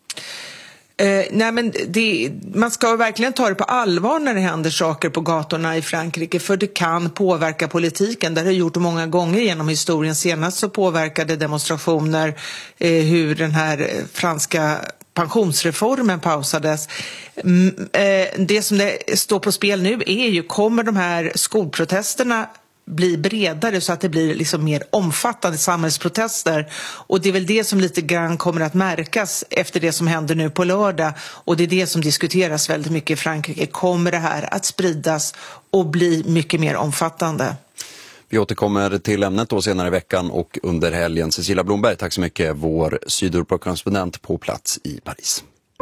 Eh, nej men det, man ska verkligen ta det på allvar när det händer saker på gatorna i Frankrike, för det kan påverka politiken. Det har det gjort många gånger genom historien. Senast så påverkade demonstrationer eh, hur den här franska pensionsreformen pausades. Mm, eh, det som det står på spel nu är ju, kommer de här skolprotesterna bli bredare så att det blir liksom mer omfattande samhällsprotester, och det är väl det som lite grann kommer att märkas efter det som händer nu på lördag, och det är det som diskuteras väldigt mycket i Frankrike. Kommer det här att spridas och bli mycket mer omfattande? Vi återkommer till ämnet då senare i veckan och under helgen. Cecilia Blomberg, tack så mycket, vår Sydeuropa-korrespondent på plats i Paris.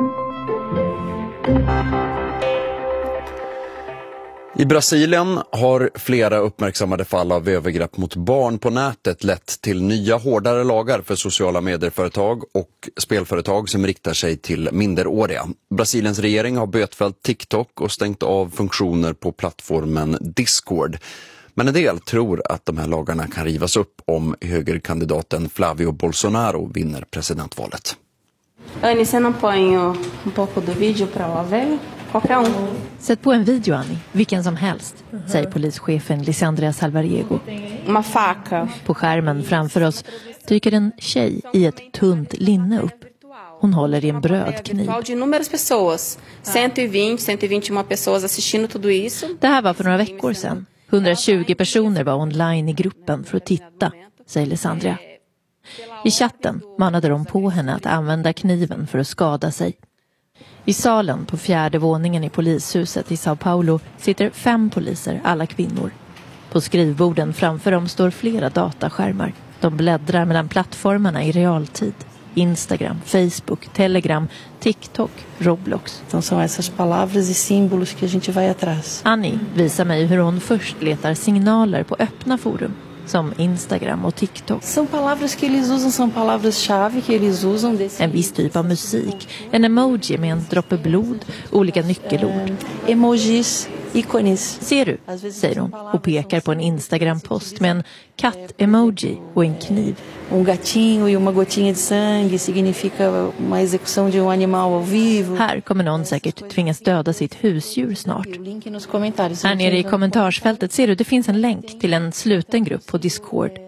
I Brasilien har flera uppmärksammade fall av övergrepp mot barn på nätet lett till nya hårdare lagar för sociala medieföretag och spelföretag som riktar sig till minderåriga. Brasiliens regering har bötfällt TikTok och stängt av funktioner på plattformen Discord. Men en del tror att de här lagarna kan rivas upp om högerkandidaten Flavio Bolsonaro vinner presidentvalet. Annie, você não põe um pouco do vídeo para ela ver? Qualquer um. Sätt på en video, Annie. Vilken som helst, säger polischefen Lisandria Salvariego. Uma faca. På skärmen framför oss dyker en tjej i ett tunt linne upp. Hon håller i en brödkniv. De inúmeras pessoas. cento e vinte, cento e vinte e uma pessoas assistindo tudo isso. Det här var för några veckor sedan. hundratjugo personer var online i gruppen för att titta, säger Lisandria. I chatten manade de på henne att använda kniven för att skada sig. I salen på fjärde våningen i polishuset i Sao Paulo sitter fem poliser, alla kvinnor. På skrivborden framför dem står flera dataskärmar. De bläddrar mellan plattformarna i realtid. Instagram, Facebook, Telegram, TikTok, Roblox. Então são essas palavras e símbolos que a gente vai atrás. Annie visar mig hur hon först letar signaler på öppna forum som Instagram och TikTok. São palavras que eles usam, são palavras-chave que eles usam desse. En viss typ av musik, en emoji med en droppe blod, olika nyckelord. Eh, emojis, ícones. Ser du, säger hon och pekar på en Instagram-post med en katt-emoji och en kniv. Um gatinho e uma gotinha de sangue significa uma execução de um animal ao vivo. Här kommer någon säkert tvingas döda sitt husdjur snart. Här nere i kommentarsfältet ser du, det finns en länk till en sluten grupp på Discord.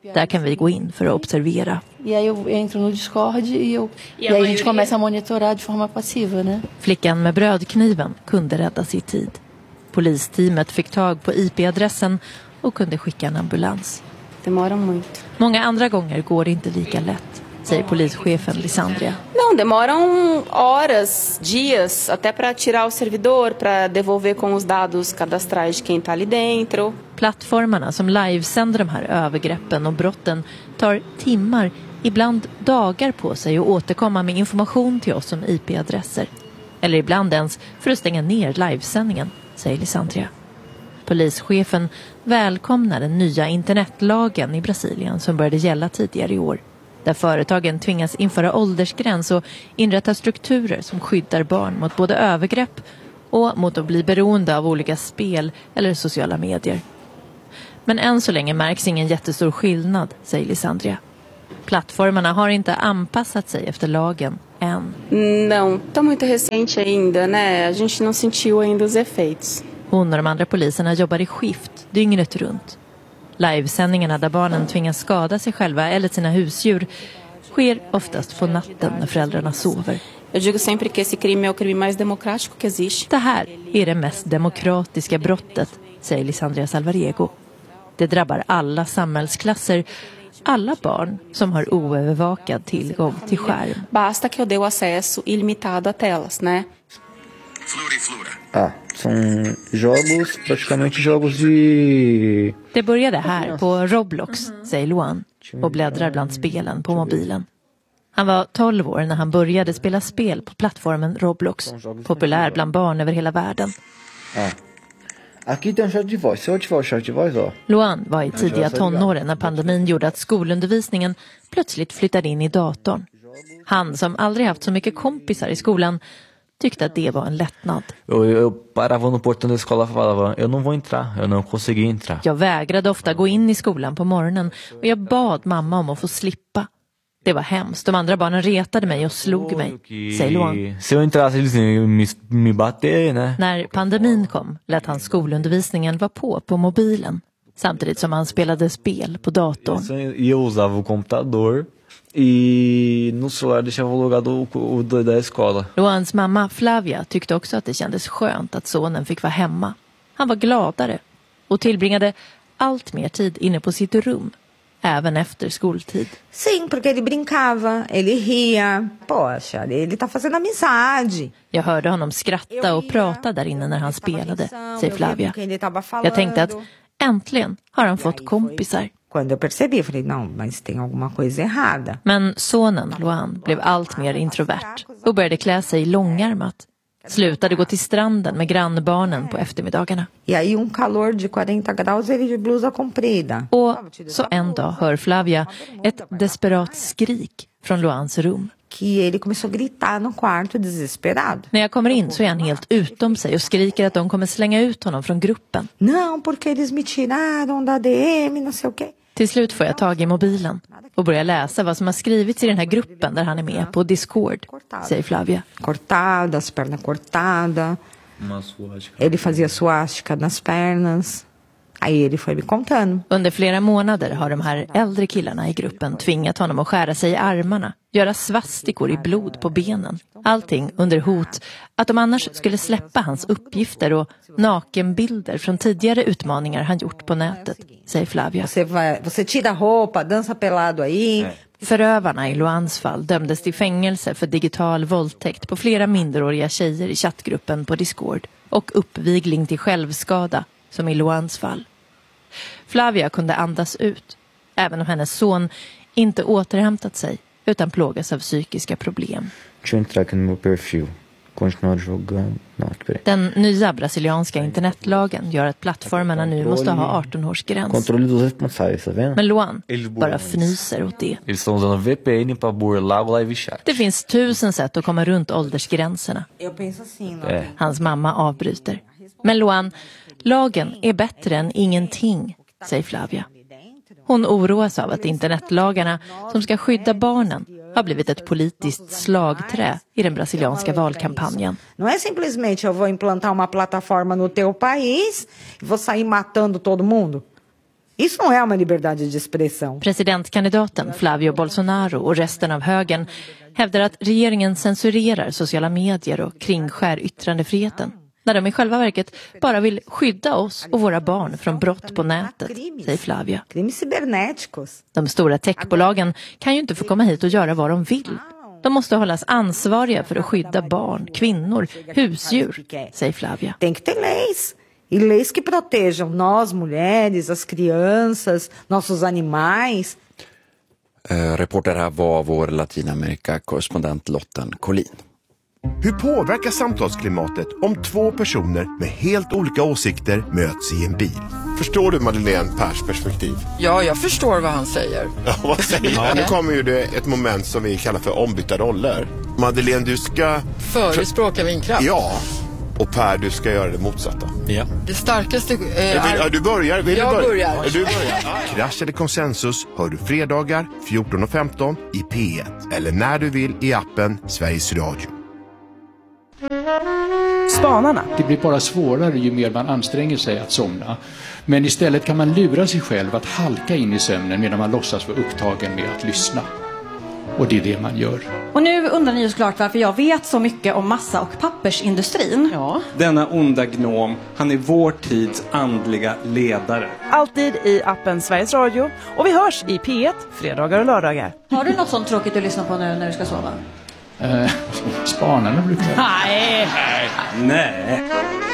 Där kan vi gå in för att observera. E aí eu entro no Discord e, eu, e aí a gente começa a monitorar de forma passiva, né? Flickan med brödkniven kunde räddas i tid. Polisteamet fick tag på I P-adressen och kunde skicka en ambulans. Demora muito. Många andra gånger går det inte lika lätt, säger polischefen Lisandria. Não, demoram horas, dias, até para tirar o servidor, para devolver com os dados cadastrais de quem tá ali dentro. Plattformarna som livesänder de här övergreppen och brotten tar timmar, ibland dagar på sig att återkomma med information till oss om I P-adresser. Eller ibland ens för att stänga ner livesändningen, säger Lisandria. Polischefen välkomnar den nya internetlagen i Brasilien som började gälla tidigare i år. Där företagen tvingas införa åldersgräns och inrätta strukturer som skyddar barn mot både övergrepp och mot att bli beroende av olika spel eller sociala medier. Men än så länge märks ingen jättestor skillnad, säger Lisandria. Plattformarna har inte anpassat sig efter lagen än. Não, tá muito recente ainda, né? A gente não sentiu ainda os efeitos. Hon och de andra poliserna jobbar i skift dygnet runt. Livesändningarna där barnen tvingas skada sig själva eller sina husdjur sker oftast på natten när föräldrarna sover. Jag digo sempre que esse crime é o crime mais democrático que existe. Det här är det mest demokratiska brottet, säger Lisandria Salvarego. Det drabbar alla samhällsklasser, alla barn som har oövervakad tillgång till skärm. Basta que eu dê o acesso ilimitado a telas, né? Ah, são jogos, praticamente jogos de... Det började här på Roblox, säger Luan, och bläddrar bland spelen på mobilen. Han var tolv år när han började spela spel på plattformen Roblox, populär bland barn över hela världen. Ah. Aqui tem um chat de voz. Se eu ativar o chat de voz, ó. Luan var i tidiga tonåren när pandemin gjorde att skolundervisningen plötsligt flyttade in i datorn. Han som aldrig haft så mycket kompisar i skolan tyckte att det var en lättnad. Eu, eu parava no portão da escola e falava, eu não vou entrar, eu não consegui entrar. Jag vägrade ofta gå in i skolan på morgonen och jag bad mamma om att få slippa. Det var hemskt. De andra barnen retade mig och slog mig, säger Luan. Se eu entrasse, eles iam me, me bater, né? När pandemin kom lät han skolundervisningen vara på på mobilen, samtidigt som han spelade spel på datorn. E eu usava o computador e no celular deixava logado o da escola. Luans mamma Flavia tyckte också att det kändes skönt att sonen fick vara hemma. Han var gladare och tillbringade allt mer tid inne på sitt rum, även efter skoltid. Sim, porque ele brincava, ele ria. Poxa, ele tá fazendo amizade. Jag hörde honom skratta och prata där inne när han spelade, säger Flavia. Jag tänkte att äntligen har han fått kompisar. Quando eu percebi, eu falei, não, mas tem alguma coisa errada. Men sonen, Luan, blev allt mer introvert och började klä sig långärmat. Slutade gå till stranden med grannbarnen på eftermiddagarna. E aí um calor de quarenta graus, ele de blusa comprida. Och så en dag hör Flavia ett desperat skrik från Luans rum. Que ele começou a gritar no quarto desesperado. När jag kommer in så är han helt utom sig och skriker att de kommer slänga ut honom från gruppen. Não, porque eles me tiraram da D M, não sei o quê. Till slut får jag tag i mobilen och börjar läsa vad som har skrivits i den här gruppen där han är med på Discord, säger Flavia. Cortadas, perna cortada. Ele fazia suástica nas pernas. Aí ele foi me contando. Under flera månader har de här äldre killarna i gruppen tvingat honom att skära sig i armarna, göra svastikor i blod på benen. Allting under hot att de annars skulle släppa hans uppgifter och nakenbilder från tidigare utmaningar han gjort på nätet, säger Flavia. Você vai, você tira roupa, dança pelado aí. Förövarna i Luans fall dömdes till fängelse för digital våldtäkt på flera minderåriga tjejer i chattgruppen på Discord och uppvigling till självskada, som i Luans fall. Flavia kunde andas ut, även om hennes son inte återhämtat sig utan plågas av psykiska problem. Den nya brasilianska internetlagen gör att plattformarna nu måste ha arton-årsgräns. Men Luan bara fnyser åt det. Det finns tusen sätt att komma runt åldersgränserna. Hans mamma avbryter. Men Luan, lagen är bättre än ingenting, säger Flavia. Hon oroas av att internetlagarna som ska skydda barnen har blivit ett politiskt slagträ i den brasilianska valkampanjen. Não é simplesmente eu vou implantar uma plataforma no teu país e vou sair matando todo mundo. Isso não é uma liberdade de expressão. Presidentkandidaten Flavio Bolsonaro och resten av högern hävdar att regeringen censurerar sociala medier och kringskär yttrandefriheten, när de i själva verket bara vill skydda oss och våra barn från brott på nätet, säger Flavia. De stora techbolagen kan ju inte få komma hit och göra vad de vill. De måste hållas ansvariga för att skydda barn, kvinnor, husdjur, säger Flavia. Tem que ter leis. E leis que protejam nós, mulheres, as crianças, nossos animais. Eh, reporter här var vår Latinamerika-korrespondent Lotten Collin. Hur påverkar samtalsklimatet om två personer med helt olika åsikter möts i en bil? Förstår du Madeleine Pers perspektiv? Ja, jag förstår vad han säger. Ja, vad säger han? Nu kommer ju det ett moment som vi kallar för ombytta roller. Madeleine, du ska... Förespråka vindkraft. Ja, och Per, du ska göra det motsatta. Ja. Det starkaste... Eh, ja, du börjar. Vill jag du börja? börjar. Du börjar. Krasch eller konsensus hör du fredagar fjorton och femton i P ett. Eller när du vill i appen Sveriges Radio. Spanarna. Det blir bara svårare ju mer man anstränger sig att somna. Men istället kan man lura sig själv att halka in i sömnen medan man låtsas vara upptagen med att lyssna. Och det är det man gör. Och nu undrar ni ju såklart varför jag vet så mycket om massa- och pappersindustrin. Ja. Denna onda gnom, han är vår tids andliga ledare. Alltid i appen Sveriges Radio. Och vi hörs i P ett, fredagar och lördagar. Har du något sånt tråkigt du lyssnar på nu när du ska sova? Eh, spanarna brukar jag. Nej. Nej.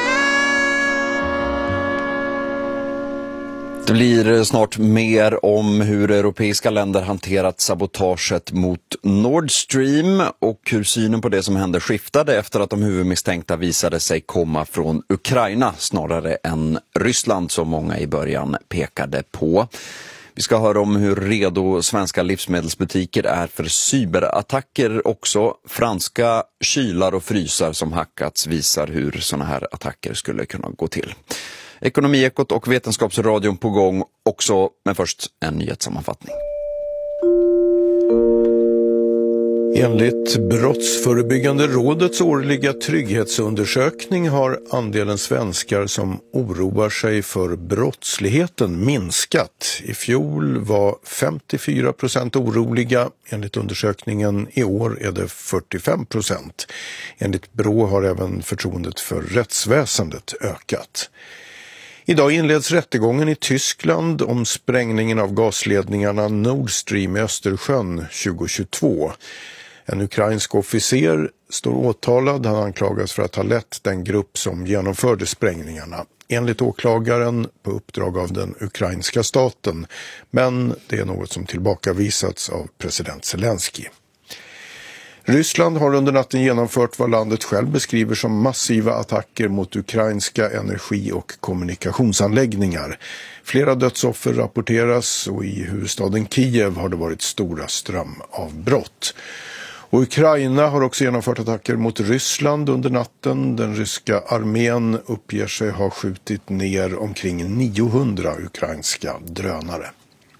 Det blir snart mer om hur europeiska länder hanterat sabotaget mot Nord Stream och hur synen på det som hände skiftade efter att de huvudmisstänkta visade sig komma från Ukraina snarare än Ryssland som många i början pekade på. Vi ska höra om hur redo svenska livsmedelsbutiker är för cyberattacker också. Franska kylar och frysar som hackats visar hur såna här attacker skulle kunna gå till. Ekonomiekot och Vetenskapsradion på gång också, men först en nyhetssammanfattning. Enligt Brottsförebyggande rådets årliga trygghetsundersökning har andelen svenskar som oroar sig för brottsligheten minskat. I fjol var femtiofyra procent oroliga. Enligt undersökningen i år är det fyrtiofem procent. Enligt Brå har även förtroendet för rättsväsendet ökat. Idag inleds rättegången i Tyskland om sprängningen av gasledningarna Nord Stream i Östersjön tjugohundratjugotvå. En ukrainsk officer står åtalad. Han anklagas för att ha lett den grupp som genomförde sprängningarna. Enligt åklagaren på uppdrag av den ukrainska staten. Men det är något som tillbakavisats av president Zelensky. Ryssland har under natten genomfört vad landet själv beskriver som massiva attacker mot ukrainska energi- och kommunikationsanläggningar. Flera dödsoffer rapporteras och i huvudstaden Kiev har det varit stora strömavbrott. Och Ukraina har också genomfört attacker mot Ryssland under natten. Den ryska armén uppger sig ha skjutit ner omkring niohundra ukrainska drönare.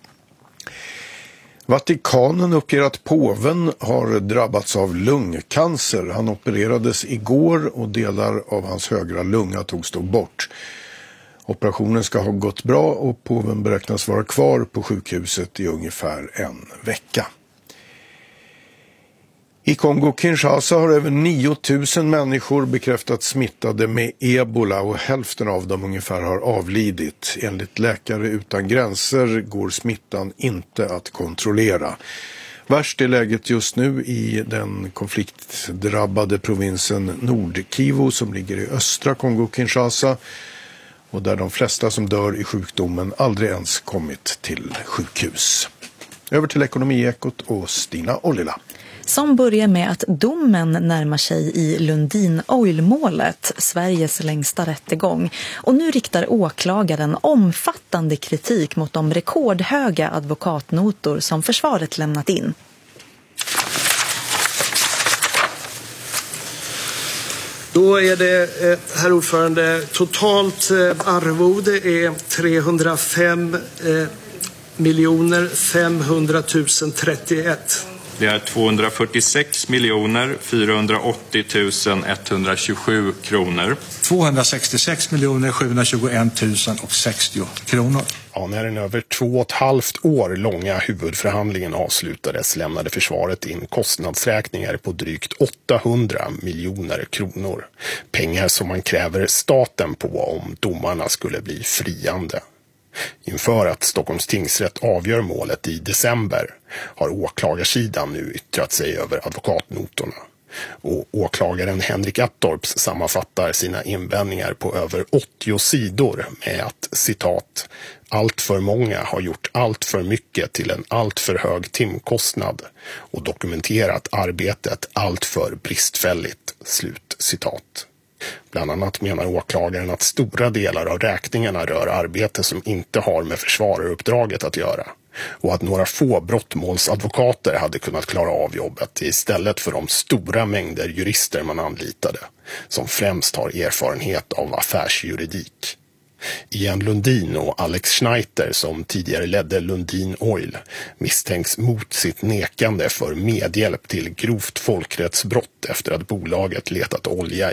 Vatikanen uppger att påven har drabbats av lungcancer. Han opererades igår och delar av hans högra lunga togs då bort. Operationen ska ha gått bra och påven beräknas vara kvar på sjukhuset i ungefär en vecka. I Kongo-Kinshasa har över nio tusen människor bekräftats smittade med ebola och hälften av dem ungefär har avlidit. Enligt Läkare utan gränser går smittan inte att kontrollera. Värst är läget just nu i den konfliktdrabbade provinsen Nord-Kivu som ligger i östra Kongo-Kinshasa och där de flesta som dör i sjukdomen aldrig ens kommit till sjukhus. Över till Ekonomiekot och Stina Ollila. Som börjar med att domen närmar sig i Lundin Oil-målet, Sveriges längsta rättegång. Och nu riktar åklagaren omfattande kritik mot de rekordhöga advokatnotor som försvaret lämnat in. Då är det, herr ordförande, totalt arvode är trehundrafem miljoner femhundratusen trettioett. Det är tvåhundrafyrtiosex miljoner fyrahundraåttio tusen etthundratjugosju kronor. tvåhundrasextiosex miljoner sjuhundratjugoett tusen sextio kronor. Ja, när den över två och ett halvt år långa huvudförhandlingen avslutades lämnade försvaret in kostnadsräkningar på drygt åttahundra miljoner kronor. Pengar som man kräver staten på om domarna skulle bli friande. Inför att Stockholms tingsrätt avgör målet i december har åklagarsidan nu yttrat sig över advokatnotorna. Och åklagaren Henrik Attorps sammanfattar sina invändningar på över åttio sidor med att, citat, allt för många har gjort allt för mycket till en allt för hög timkostnad och dokumenterat arbetet allt för bristfälligt, slut citat. Bland annat menar åklagaren att stora delar av räkningarna rör arbete som inte har med försvararuppdraget att göra och att några få brottmålsadvokater hade kunnat klara av jobbet istället för de stora mängder jurister man anlitade, som främst har erfarenhet av affärsjuridik. Ian Lundin och Alex Schneider, som tidigare ledde Lundin Oil, misstänks mot sitt nekande för medhjälp till grovt folkrättsbrott efter att bolaget letat olja